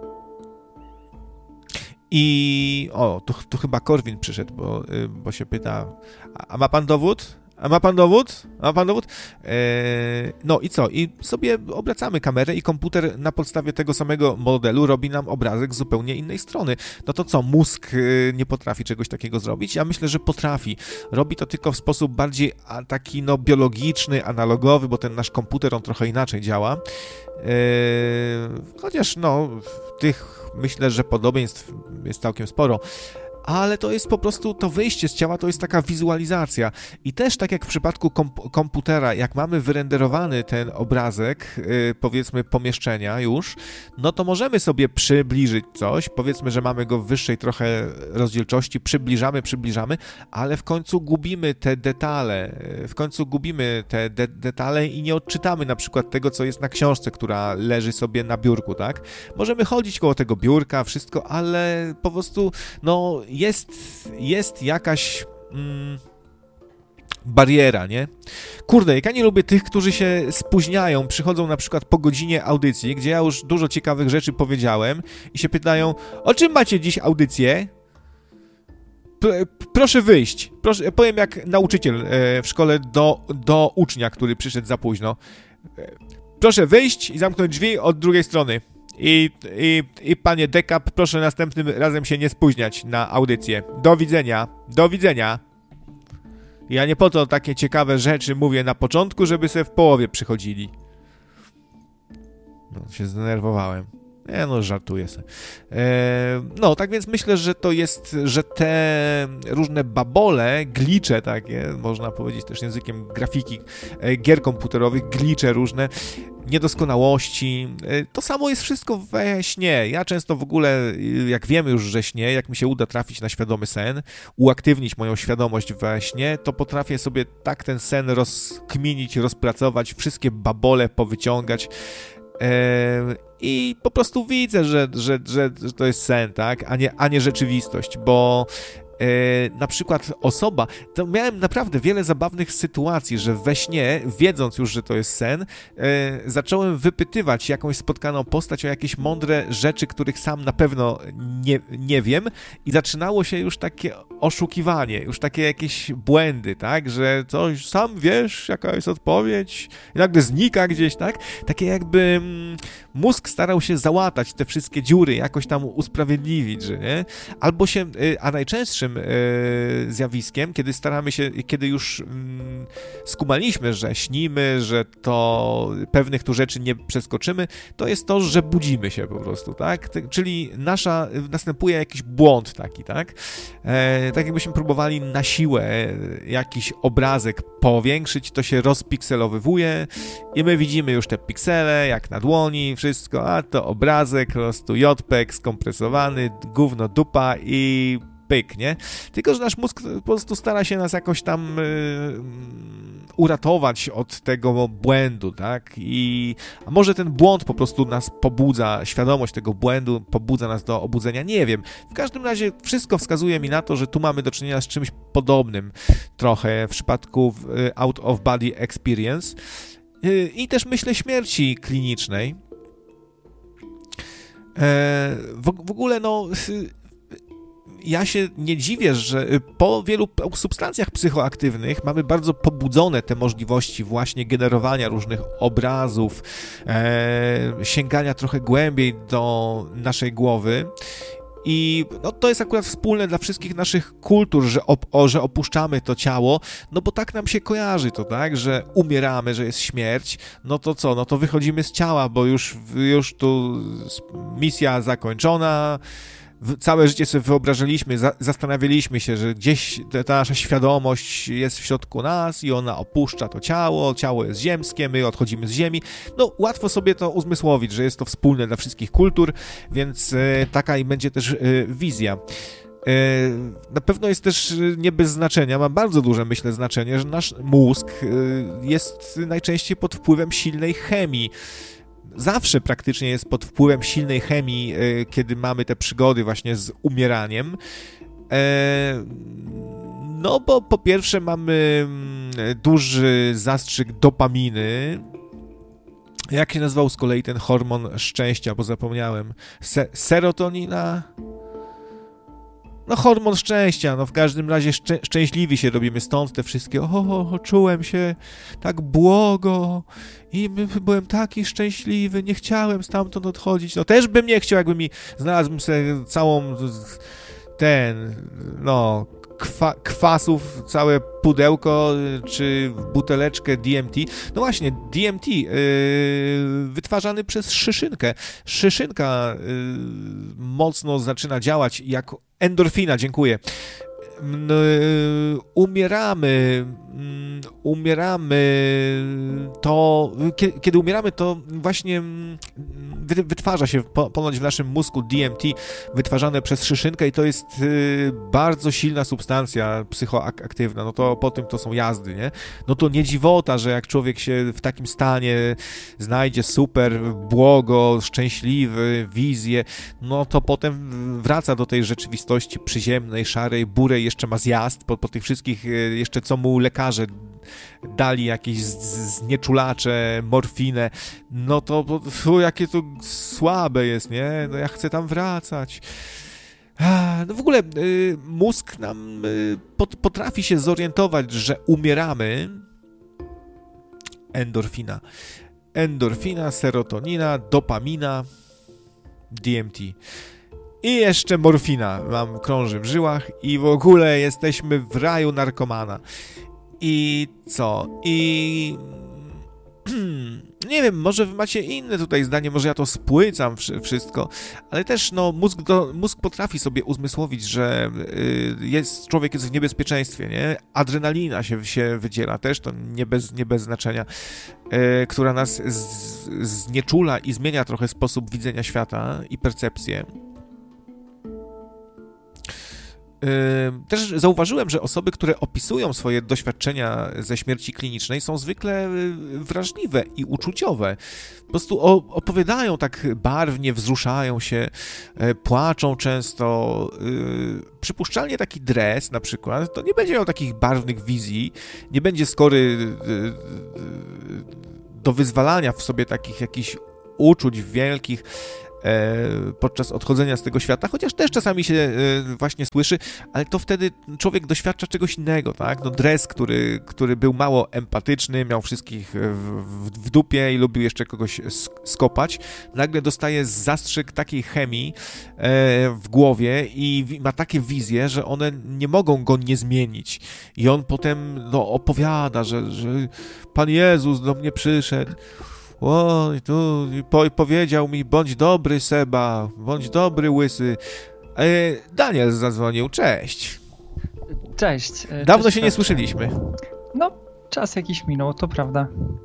I o, tu, tu chyba Korwin przyszedł, bo, bo się pyta, a, a ma pan dowód? A ma pan dowód? A ma pan dowód? Eee, no i co? I sobie obracamy kamerę i komputer na podstawie tego samego modelu robi nam obrazek z zupełnie innej strony. No to co? Mózg nie potrafi czegoś takiego zrobić? Ja myślę, że potrafi. Robi to tylko w sposób bardziej a, taki no biologiczny, analogowy, bo ten nasz komputer, on trochę inaczej działa. Eee, chociaż no tych myślę, że podobieństw jest całkiem sporo. Ale to jest po prostu, to wyjście z ciała to jest taka wizualizacja. I też tak jak w przypadku komp- komputera, jak mamy wyrenderowany ten obrazek, yy, powiedzmy pomieszczenia już, no to możemy sobie przybliżyć coś, powiedzmy, że mamy go w wyższej trochę rozdzielczości, przybliżamy, przybliżamy, ale w końcu gubimy te detale, w końcu gubimy te de- detale i nie odczytamy na przykład tego, co jest na książce, która leży sobie na biurku, tak? Możemy chodzić koło tego biurka, wszystko, ale po prostu, no Jest, jest jakaś mm, bariera, nie? Kurde, jak ja nie lubię tych, którzy się spóźniają, przychodzą na przykład po godzinie audycji, gdzie ja już dużo ciekawych rzeczy powiedziałem i się pytają, o czym macie dziś audycję? P- proszę wyjść. Proszę, powiem jak nauczyciel e, w szkole do, do ucznia, który przyszedł za późno. E, proszę wyjść i zamknąć drzwi od drugiej strony. I, i, I panie Dekap, proszę następnym razem się nie spóźniać na audycję. Do widzenia, do widzenia. Ja nie po to takie ciekawe rzeczy mówię na początku, żeby sobie w połowie przychodzili. No, się zdenerwowałem. Nie, no, żartuję sobie. E, no, tak więc myślę, że to jest, że te różne babole, glicze takie, można powiedzieć też językiem grafiki, e, gier komputerowych, glicze różne, niedoskonałości. To samo jest wszystko we śnie. Ja często w ogóle, jak wiemy już, że śnie, jak mi się uda trafić na świadomy sen, uaktywnić moją świadomość we śnie, to potrafię sobie tak ten sen rozkminić, rozpracować, wszystkie babole powyciągać. I po prostu widzę, że, że, że, że to jest sen, tak, a nie, a nie rzeczywistość, bo e, na przykład osoba, to miałem naprawdę wiele zabawnych sytuacji, że we śnie, wiedząc już, że to jest sen, e, zacząłem wypytywać jakąś spotkaną postać o jakieś mądre rzeczy, których sam na pewno nie, nie wiem i zaczynało się już takie oszukiwanie, już takie jakieś błędy, tak, że coś sam wiesz, jaka jest odpowiedź i nagle znika gdzieś, tak, takie jakby mm, mózg starał się załatać te wszystkie dziury, jakoś tam usprawiedliwić, że nie, albo się, a najczęstszym y, zjawiskiem, kiedy staramy się, kiedy już mm, skumaliśmy, że śnimy, że to pewnych tu rzeczy nie przeskoczymy, to jest to, że budzimy się po prostu, tak, czyli nasza, następuje jakiś błąd taki, tak, e, tak jakbyśmy próbowali na siłę jakiś obrazek powiększyć, to się rozpikselowywuje i my widzimy już te piksele, jak na dłoni, wszystko, a to obrazek, po prostu jpeg skompresowany, gówno dupa i pyk, nie? Tylko, że nasz mózg po prostu stara się nas jakoś tam yy, uratować od tego błędu, tak? I a może ten błąd po prostu nas pobudza, świadomość tego błędu pobudza nas do obudzenia, nie wiem. W każdym razie wszystko wskazuje mi na to, że tu mamy do czynienia z czymś podobnym trochę w przypadku yy, out of body experience yy, i też myślę śmierci klinicznej. W, w ogóle, no, ja się nie dziwię, że po wielu substancjach psychoaktywnych mamy bardzo pobudzone te możliwości właśnie generowania różnych obrazów, e, sięgania trochę głębiej do naszej głowy. I no, to jest akurat wspólne dla wszystkich naszych kultur, że, op, o, że opuszczamy to ciało, no bo tak nam się kojarzy to, tak, że umieramy, że jest śmierć, no to co, no to wychodzimy z ciała, bo już, już tu misja zakończona, całe życie sobie wyobrażaliśmy, za, zastanawialiśmy się, że gdzieś ta, ta nasza świadomość jest w środku nas i ona opuszcza to ciało, ciało jest ziemskie, my odchodzimy z ziemi. No, łatwo sobie to uzmysłowić, że jest to wspólne dla wszystkich kultur, więc e, taka i będzie też e, wizja. E, na pewno jest też nie bez znaczenia, ma bardzo duże, myślę, znaczenie, że nasz mózg e, jest najczęściej pod wpływem silnej chemii. Zawsze praktycznie jest pod wpływem silnej chemii, e, kiedy mamy te przygody właśnie z umieraniem. E, no bo po pierwsze mamy duży zastrzyk dopaminy. Jak się nazywał z kolei ten hormon szczęścia, bo zapomniałem. Se- serotonina? No hormon szczęścia, no w każdym razie szczę- szczęśliwi się robimy, stąd te wszystkie o, czułem się tak błogo i byłem taki szczęśliwy, nie chciałem stamtąd odchodzić, no też bym nie chciał, jakby mi znalazłbym sobie całą ten, no kwa, kwasów, całe pudełko, czy buteleczkę D M T. No właśnie, D M T yy, wytwarzany przez szyszynkę. Szyszynka yy, mocno zaczyna działać jak endorfina, dziękuję. Umieramy, umieramy, to, kiedy umieramy, to właśnie wytwarza się ponoć w naszym mózgu D M T wytwarzane przez szyszynkę i to jest bardzo silna substancja psychoaktywna, no to po tym to są jazdy, nie? No to nie dziwota, że jak człowiek się w takim stanie znajdzie super, błogo, szczęśliwy, wizję, no to potem wraca do tej rzeczywistości przyziemnej, szarej, burej, jeszcze ma zjazd po, po tych wszystkich, jeszcze co mu lekarze dali, jakieś znieczulacze, morfinę, no to, to jakie to słabe jest, nie? No ja chcę tam wracać. No w ogóle y, mózg nam y, pot, potrafi się zorientować, że umieramy. Endorfina. Endorfina, serotonina, dopamina, D M T. I jeszcze morfina mam krąży w żyłach i w ogóle jesteśmy w raju narkomana. I co? I Nie wiem, może wy macie inne tutaj zdanie, może ja to spłycam wszystko, ale też no, mózg, do, mózg potrafi sobie uzmysłowić, że y, jest, człowiek jest w niebezpieczeństwie, nie? Adrenalina się, się wydziela też, to nie bez, nie bez znaczenia, y, która nas z, znieczula i zmienia trochę sposób widzenia świata i percepcję. Też zauważyłem, że osoby, które opisują swoje doświadczenia ze śmierci klinicznej, są zwykle wrażliwe i uczuciowe. Po prostu opowiadają tak barwnie, wzruszają się, płaczą często. Przypuszczalnie taki dres na przykład, to nie będzie miał takich barwnych wizji, nie będzie skory do wyzwalania w sobie takich jakichś uczuć wielkich podczas odchodzenia z tego świata, chociaż też czasami się właśnie słyszy, ale to wtedy człowiek doświadcza czegoś innego, tak? No Dres, który, który był mało empatyczny, miał wszystkich w, w dupie i lubił jeszcze kogoś skopać, nagle dostaje zastrzyk takiej chemii w głowie i ma takie wizje, że one nie mogą go nie zmienić. I on potem no, opowiada, że, że Pan Jezus do mnie przyszedł, o, tu po, powiedział mi, bądź dobry, Seba, bądź dobry, łysy. E, Daniel zadzwonił, cześć. Cześć. Dawno cześć, się nie słyszeliśmy. No, czas jakiś minął, to prawda.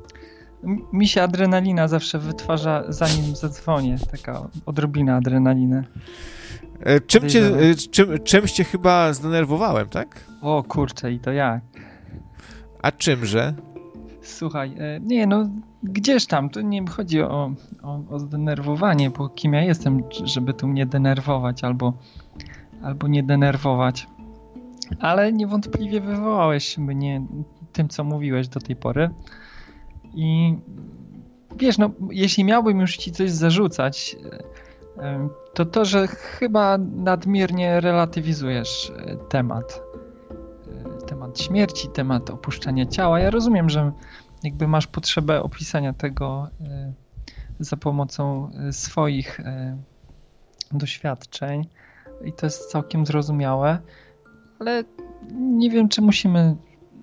Mi się adrenalina zawsze wytwarza, zanim zadzwonię, taka odrobina adrenaliny. E, czym cię, e, czym, czymś cię chyba zdenerwowałem, tak? O kurczę, i to jak? A czymże? Słuchaj, nie no, gdzież tam, to nie chodzi o, o, o zdenerwowanie, bo kim ja jestem, żeby tu mnie denerwować albo, albo nie denerwować. Ale niewątpliwie wywołałeś mnie tym, co mówiłeś do tej pory. I wiesz, no, jeśli miałbym już ci coś zarzucać, to to, że chyba nadmiernie relatywizujesz temat. Temat śmierci, temat opuszczania ciała. Ja rozumiem, że jakby masz potrzebę opisania tego za pomocą swoich doświadczeń i to jest całkiem zrozumiałe, ale nie wiem, czy musimy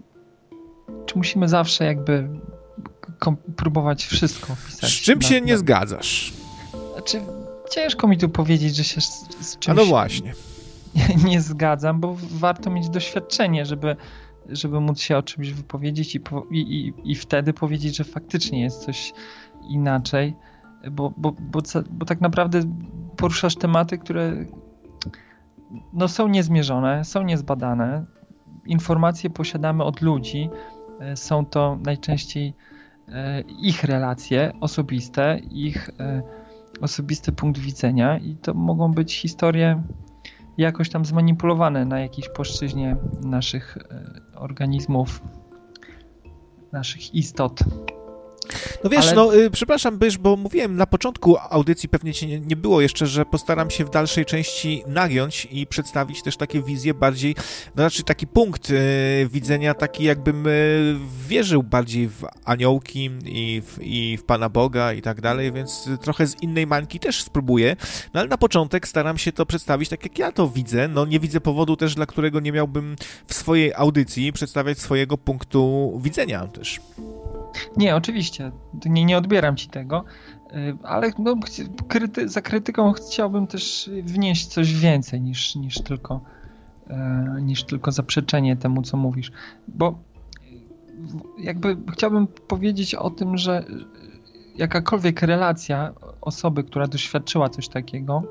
czy musimy zawsze jakby próbować wszystko opisać. Z czym na, się na... nie zgadzasz? Znaczy, ciężko mi tu powiedzieć, że się z, z czymś... A no właśnie. Nie, nie zgadzam, bo warto mieć doświadczenie, żeby, żeby móc się o czymś wypowiedzieć i, po, i, i, i wtedy powiedzieć, że faktycznie jest coś inaczej, bo, bo, bo, bo tak naprawdę poruszasz tematy, które no, są niezmierzone, są niezbadane. Informacje posiadamy od ludzi, są to najczęściej ich relacje osobiste, ich osobisty punkt widzenia i to mogą być historie jakoś tam zmanipulowane na jakiejś płaszczyźnie naszych organizmów, naszych istot. No wiesz, Ale... no y, przepraszam, Bysz, bo mówiłem na początku audycji, pewnie cię nie, nie było jeszcze, że postaram się w dalszej części nagiąć i przedstawić też takie wizje bardziej, no znaczy taki punkt y, widzenia, taki jakbym y, wierzył bardziej w aniołki i w, i w Pana Boga i tak dalej, więc trochę z innej mańki też spróbuję, no ale na początek staram się to przedstawić tak, jak ja to widzę, no nie widzę powodu też, dla którego nie miałbym w swojej audycji przedstawiać swojego punktu widzenia też. Nie, oczywiście, nie, nie odbieram ci tego, ale no, kryty, za krytyką chciałbym też wnieść coś więcej niż, niż, tylko, niż tylko zaprzeczenie temu, co mówisz. Bo jakby chciałbym powiedzieć o tym, że jakakolwiek relacja osoby, która doświadczyła coś takiego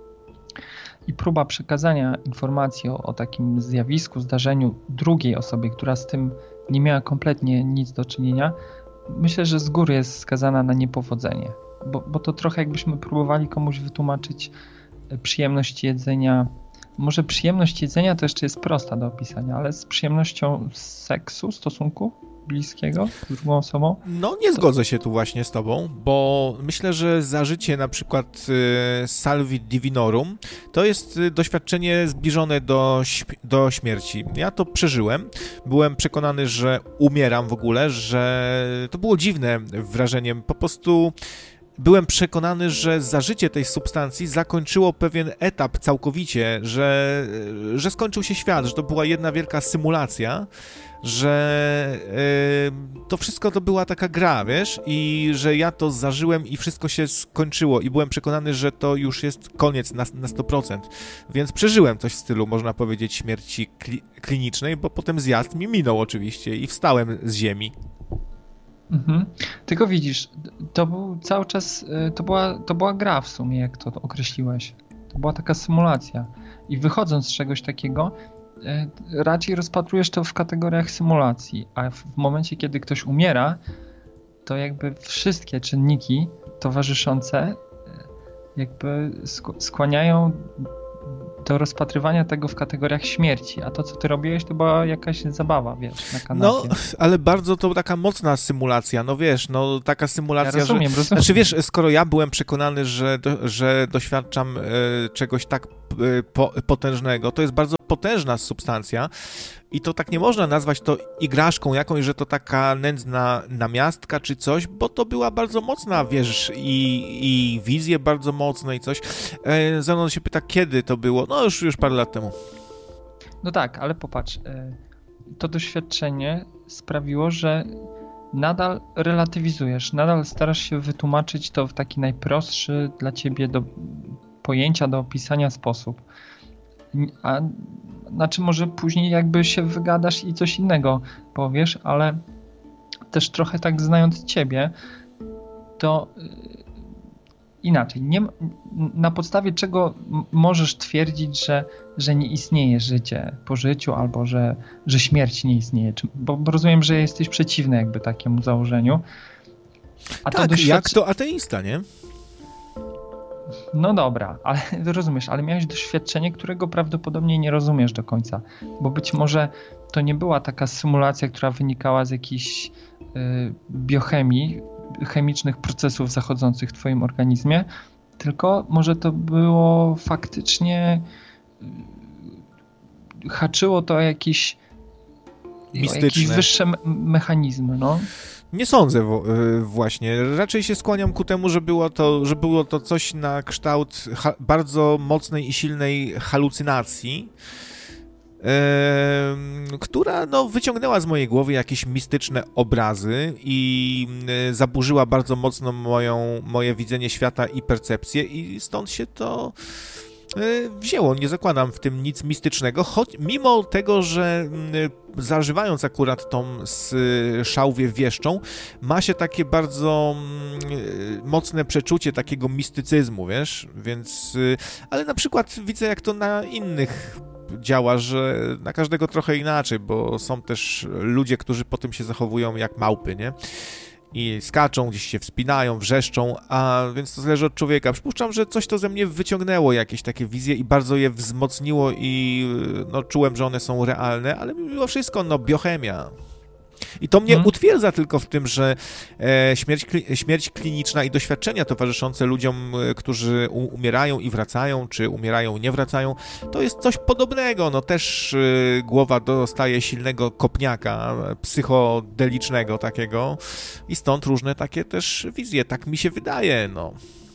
i próba przekazania informacji o, o takim zjawisku, zdarzeniu drugiej osobie, która z tym nie miała kompletnie nic do czynienia, myślę, że z góry jest skazana na niepowodzenie, bo, bo to trochę jakbyśmy próbowali komuś wytłumaczyć przyjemność jedzenia. Może przyjemność jedzenia to jeszcze jest prosta do opisania, ale z przyjemnością seksu, stosunku bliskiego z drugą osobą? No nie zgodzę się tu właśnie z tobą, bo myślę, że zażycie na przykład y, salvi divinorum to jest doświadczenie zbliżone do, do śmierci. Ja to przeżyłem, byłem przekonany, że umieram w ogóle, że to było dziwne wrażenie, po prostu byłem przekonany, że zażycie tej substancji zakończyło pewien etap całkowicie, że, że skończył się świat, że to była jedna wielka symulacja, że yy, to wszystko to była taka gra, wiesz, i że ja to zażyłem i wszystko się skończyło i byłem przekonany, że to już jest koniec na, na sto procent, więc przeżyłem coś w stylu, można powiedzieć, śmierci kli- klinicznej, bo potem zjazd mi minął oczywiście i wstałem z ziemi. Mhm. Tylko widzisz, to był cały czas, to była, to była gra w sumie, jak to określiłeś. To była taka symulacja. I wychodząc z czegoś takiego, raczej rozpatrujesz to w kategoriach symulacji, a w momencie, kiedy ktoś umiera, to jakby wszystkie czynniki towarzyszące jakby skłaniają do rozpatrywania tego w kategoriach śmierci, a to, co ty robiłeś, to była jakaś zabawa, wiesz, na kanapie. No, ale bardzo to taka mocna symulacja, no wiesz, no taka symulacja, ja rozumiem, że... rozumiem. Znaczy wiesz, skoro ja byłem przekonany, że, do, że doświadczam e, czegoś tak e, po, potężnego, to jest bardzo potężna substancja i to tak nie można nazwać to igraszką jakąś, że to taka nędzna namiastka czy coś, bo to była bardzo mocna, wiesz, i, i wizje bardzo mocne i coś. E, Zenon się pyta, kiedy to było? No już, już parę lat temu. No tak, ale popatrz, to doświadczenie sprawiło, że nadal relatywizujesz, nadal starasz się wytłumaczyć to w taki najprostszy dla ciebie do pojęcia, do opisania sposób. A znaczy może później jakby się wygadasz i coś innego powiesz, ale też trochę tak znając ciebie, to inaczej. Nie, na podstawie czego możesz twierdzić, że, że nie istnieje życie po życiu albo że, że śmierć nie istnieje? Bo, bo rozumiem, że jesteś przeciwny jakby takiemu założeniu. A tak, to doświadczy... jak to ateista, nie? No dobra, ale rozumiesz, ale miałeś doświadczenie, którego prawdopodobnie nie rozumiesz do końca, bo być może to nie była taka symulacja, która wynikała z jakiejś y, biochemii, chemicznych procesów zachodzących w twoim organizmie, tylko może to było faktycznie y, haczyło to o jakieś, mistyczne, o jakieś wyższe me- mechanizmy, no. Nie sądzę w, właśnie. Raczej się skłaniam ku temu, że było to, że było to coś na kształt ha- bardzo mocnej i silnej halucynacji, yy, która no, wyciągnęła z mojej głowy jakieś mistyczne obrazy i yy, zaburzyła bardzo mocno moją, moje widzenie świata i percepcję i stąd się to wzięło. Nie zakładam w tym nic mistycznego, choć mimo tego, że zażywając akurat tą szałwię wieszczą, ma się takie bardzo mocne przeczucie takiego mistycyzmu, wiesz, więc, ale na przykład widzę, jak to na innych działa, że na każdego trochę inaczej, bo są też ludzie, którzy potem się zachowują jak małpy, nie? I skaczą, gdzieś się wspinają, wrzeszczą, a więc to zależy od człowieka. Przypuszczam, że coś to ze mnie wyciągnęło, jakieś takie wizje i bardzo je wzmocniło i no, czułem, że one są realne, ale mimo wszystko, no, biochemia. I to mnie hmm. utwierdza tylko w tym, że e, śmierć, śmierć kliniczna i doświadczenia towarzyszące ludziom, e, którzy u, umierają i wracają, czy umierają i nie wracają, to jest coś podobnego. No też e, głowa dostaje silnego kopniaka psychodelicznego takiego i stąd różne takie też wizje. Tak mi się wydaje, no.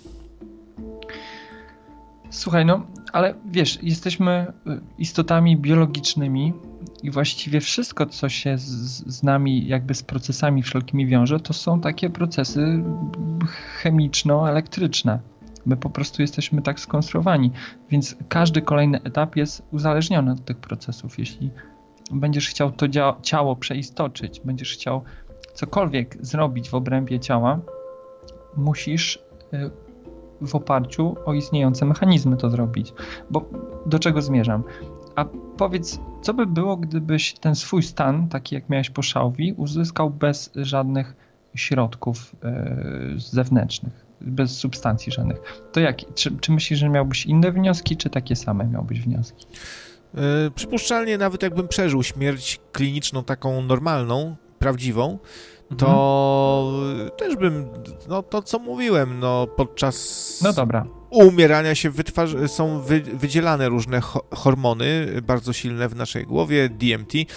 Słuchaj, no, ale wiesz, jesteśmy istotami biologicznymi i właściwie wszystko, co się z, z nami, jakby z procesami wszelkimi wiąże, to są takie procesy chemiczno-elektryczne. My po prostu jesteśmy tak skonstruowani, więc każdy kolejny etap jest uzależniony od tych procesów. Jeśli będziesz chciał to dzia- ciało przeistoczyć, będziesz chciał cokolwiek zrobić w obrębie ciała, musisz y, w oparciu o istniejące mechanizmy to zrobić. Bo do czego zmierzam? A powiedz, co by było, gdybyś ten swój stan, taki jak miałeś po szałwi, uzyskał bez żadnych środków yy, zewnętrznych, bez substancji żadnych? To jak? Czy, czy myślisz, że miałbyś inne wnioski, czy takie same miałbyś wnioski? Yy, przypuszczalnie nawet jakbym przeżył śmierć kliniczną, taką normalną, prawdziwą, to mhm. też bym, no to co mówiłem, no podczas no dobra. umierania się wytwarza- są wy- wydzielane różne ho- hormony bardzo silne w naszej głowie, D M T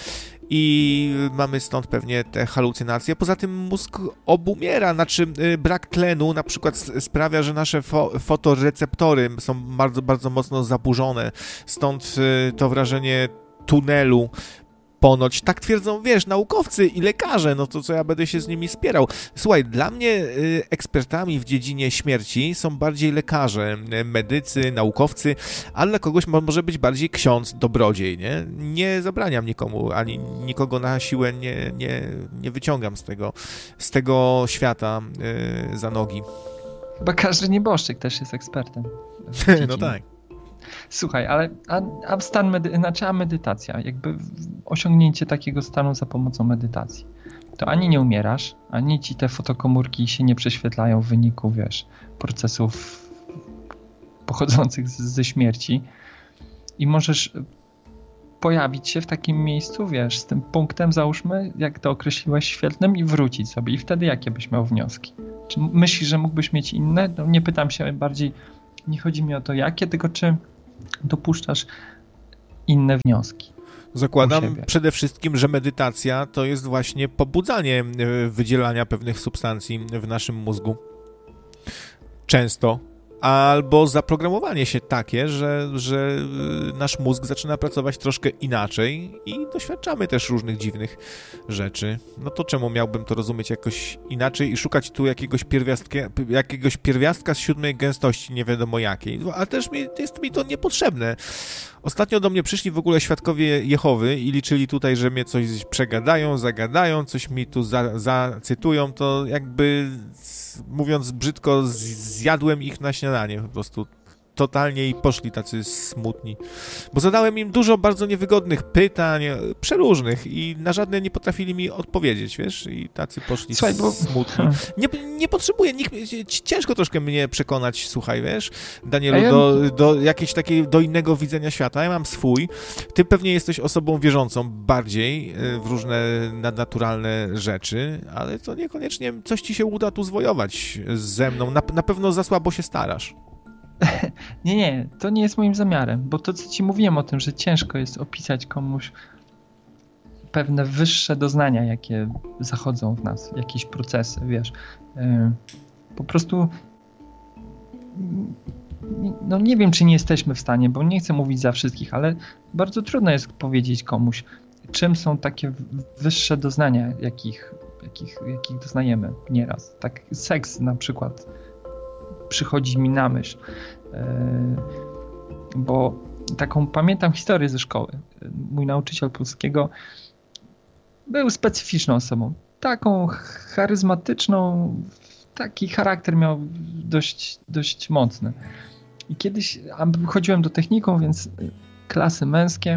i mamy stąd pewnie te halucynacje. Poza tym mózg obumiera, znaczy brak tlenu na przykład sprawia, że nasze fo- fotoreceptory są bardzo, bardzo mocno zaburzone, stąd to wrażenie tunelu. Ponoć, tak twierdzą, wiesz, naukowcy i lekarze, no to co ja będę się z nimi spierał. Słuchaj, dla mnie y, ekspertami w dziedzinie śmierci są bardziej lekarze, medycy, naukowcy, ale dla kogoś mo- może być bardziej ksiądz, dobrodziej, nie? Nie zabraniam nikomu, ani nikogo na siłę nie, nie, nie wyciągam z tego, z tego świata y, za nogi. Chyba każdy nieboszczyk też jest ekspertem. No tak. Słuchaj, ale a, a stan medy- znaczy a medytacja, jakby osiągnięcie takiego stanu za pomocą medytacji, to ani nie umierasz, ani ci te fotokomórki się nie prześwietlają w wyniku, wiesz, procesów pochodzących z, ze śmierci i możesz pojawić się w takim miejscu, wiesz, z tym punktem, załóżmy, jak to określiłeś, świetlnym i wrócić sobie. I wtedy jakie byś miał wnioski? Czy myślisz, że mógłbyś mieć inne? No, nie pytam się bardziej, nie chodzi mi o to jakie, tylko czy dopuszczasz inne wnioski. Zakładam przede wszystkim, że medytacja to jest właśnie pobudzanie wydzielania pewnych substancji w naszym mózgu. Często. Albo zaprogramowanie się takie, że, że nasz mózg zaczyna pracować troszkę inaczej i doświadczamy też różnych dziwnych rzeczy. No to czemu miałbym to rozumieć jakoś inaczej i szukać tu jakiegoś pierwiastka, jakiegoś pierwiastka z siódmej gęstości, nie wiadomo jakiej. A też mi, jest mi to niepotrzebne. Ostatnio do mnie przyszli w ogóle świadkowie Jehowy i liczyli tutaj, że mnie coś przegadają, zagadają, coś mi tu za, zacytują, to jakby mówiąc brzydko, zjadłem ich na śniadanie po prostu. Totalnie i poszli tacy smutni. Bo zadałem im dużo bardzo niewygodnych pytań, przeróżnych i na żadne nie potrafili mi odpowiedzieć, wiesz? I tacy poszli słuchaj, bo... smutni. Nie, nie potrzebuję, nikt, ciężko troszkę mnie przekonać, słuchaj, wiesz, Danielu, ja... do, do jakiejś takiej, do innego widzenia świata. Ja mam swój. Ty pewnie jesteś osobą wierzącą bardziej w różne nadnaturalne rzeczy, ale to niekoniecznie coś ci się uda tu zwojować ze mną. Na, na pewno za słabo się starasz. Nie, nie, to nie jest moim zamiarem, bo to, co ci mówiłem o tym, że ciężko jest opisać komuś pewne wyższe doznania, jakie zachodzą w nas, jakieś procesy, wiesz. Po prostu no nie wiem, czy nie jesteśmy w stanie, bo nie chcę mówić za wszystkich, ale bardzo trudno jest powiedzieć komuś, czym są takie wyższe doznania, jakich, jakich, jakich doznajemy nieraz. Tak seks na przykład przychodzi mi na myśl, bo taką pamiętam historię ze szkoły. Mój nauczyciel polskiego był specyficzną osobą, taką charyzmatyczną, taki charakter miał dość, dość mocny. I kiedyś chodziłem do technikum, więc klasy męskie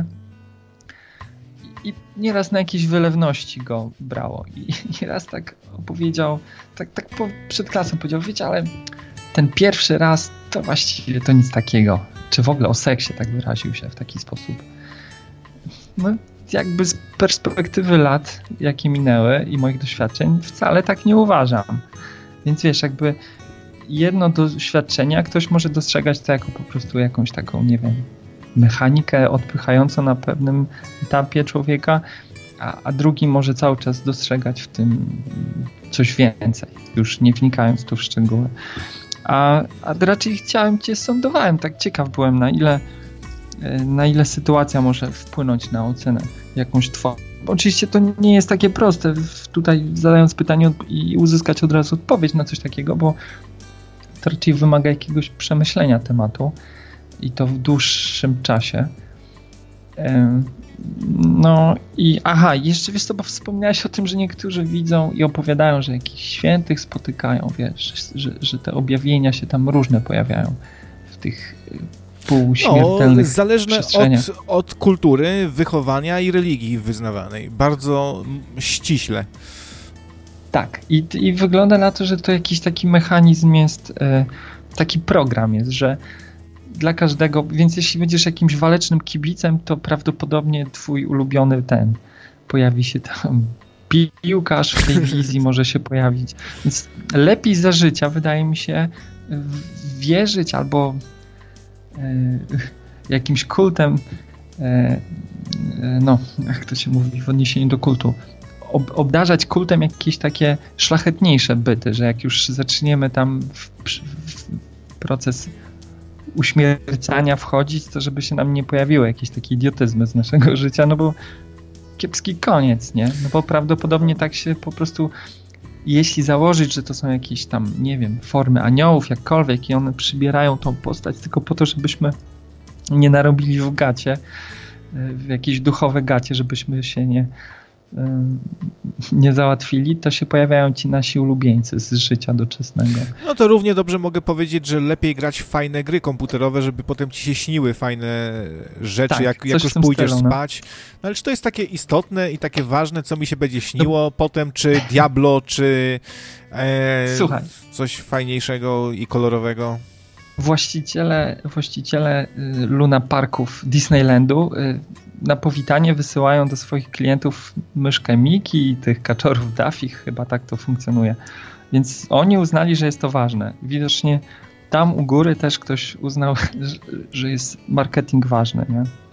i nieraz na jakieś wylewności go brało. I nieraz tak opowiedział, tak, tak po, przed klasą powiedział, wiecie, ale ten pierwszy raz to właściwie to nic takiego. Czy w ogóle o seksie tak wyraził się w taki sposób. No jakby z perspektywy lat, jakie minęły i moich doświadczeń, wcale tak nie uważam. Więc wiesz, jakby jedno doświadczenie, ktoś może dostrzegać to jako po prostu jakąś taką, nie wiem, mechanikę odpychającą na pewnym etapie człowieka, a, a drugi może cały czas dostrzegać w tym coś więcej, już nie wnikając tu w szczegóły. A, a raczej chciałem cię, sądowałem, tak ciekaw byłem, na ile, na ile sytuacja może wpłynąć na ocenę jakąś twoją. Oczywiście to nie jest takie proste, tutaj zadając pytanie i uzyskać od razu odpowiedź na coś takiego, bo to raczej wymaga jakiegoś przemyślenia tematu i to w dłuższym czasie. No i aha, jeszcze wiesz co, bo wspomniałeś o tym, że niektórzy widzą i opowiadają, że jakichś świętych spotykają, wiesz, że, że te objawienia się tam różne pojawiają w tych półśmiertelnych no, zależne od, od kultury, wychowania i religii wyznawanej. Bardzo ściśle. Tak. I, i wygląda na to, że to jakiś taki mechanizm jest, e, taki program jest, że dla każdego, więc jeśli będziesz jakimś walecznym kibicem, to prawdopodobnie twój ulubiony ten pojawi się tam, piłkarz w tej wizji może się pojawić. Więc lepiej za życia, wydaje mi się, wierzyć albo e, jakimś kultem e, no, jak to się mówi w odniesieniu do kultu, ob, obdarzać kultem jakieś takie szlachetniejsze byty, że jak już zaczniemy tam w, w proces uśmiercania wchodzić, to żeby się nam nie pojawiły jakieś takie idiotyzmy z naszego życia, no bo kiepski koniec, nie? No bo prawdopodobnie tak się po prostu, jeśli założyć, że to są jakieś tam, nie wiem, formy aniołów, jakkolwiek i one przybierają tą postać tylko po to, żebyśmy nie narobili w gacie, w jakieś duchowe gacie, żebyśmy się nie nie załatwili, to się pojawiają ci nasi ulubieńcy z życia doczesnego. No to równie dobrze mogę powiedzieć, że lepiej grać w fajne gry komputerowe, żeby potem ci się śniły fajne rzeczy, tak, jak, jak już pójdziesz stylu, spać. No. No ale czy to jest takie istotne i takie ważne, co mi się będzie śniło no. potem, czy Diablo, czy e, Słuchaj. coś fajniejszego i kolorowego? Właściciele, właściciele Luna Parków Disneylandu na powitanie wysyłają do swoich klientów myszkę Miki i tych kaczorów Daffy, chyba tak to funkcjonuje. Więc oni uznali, że jest to ważne. Widocznie tam u góry też ktoś uznał, że jest marketing ważny, nie?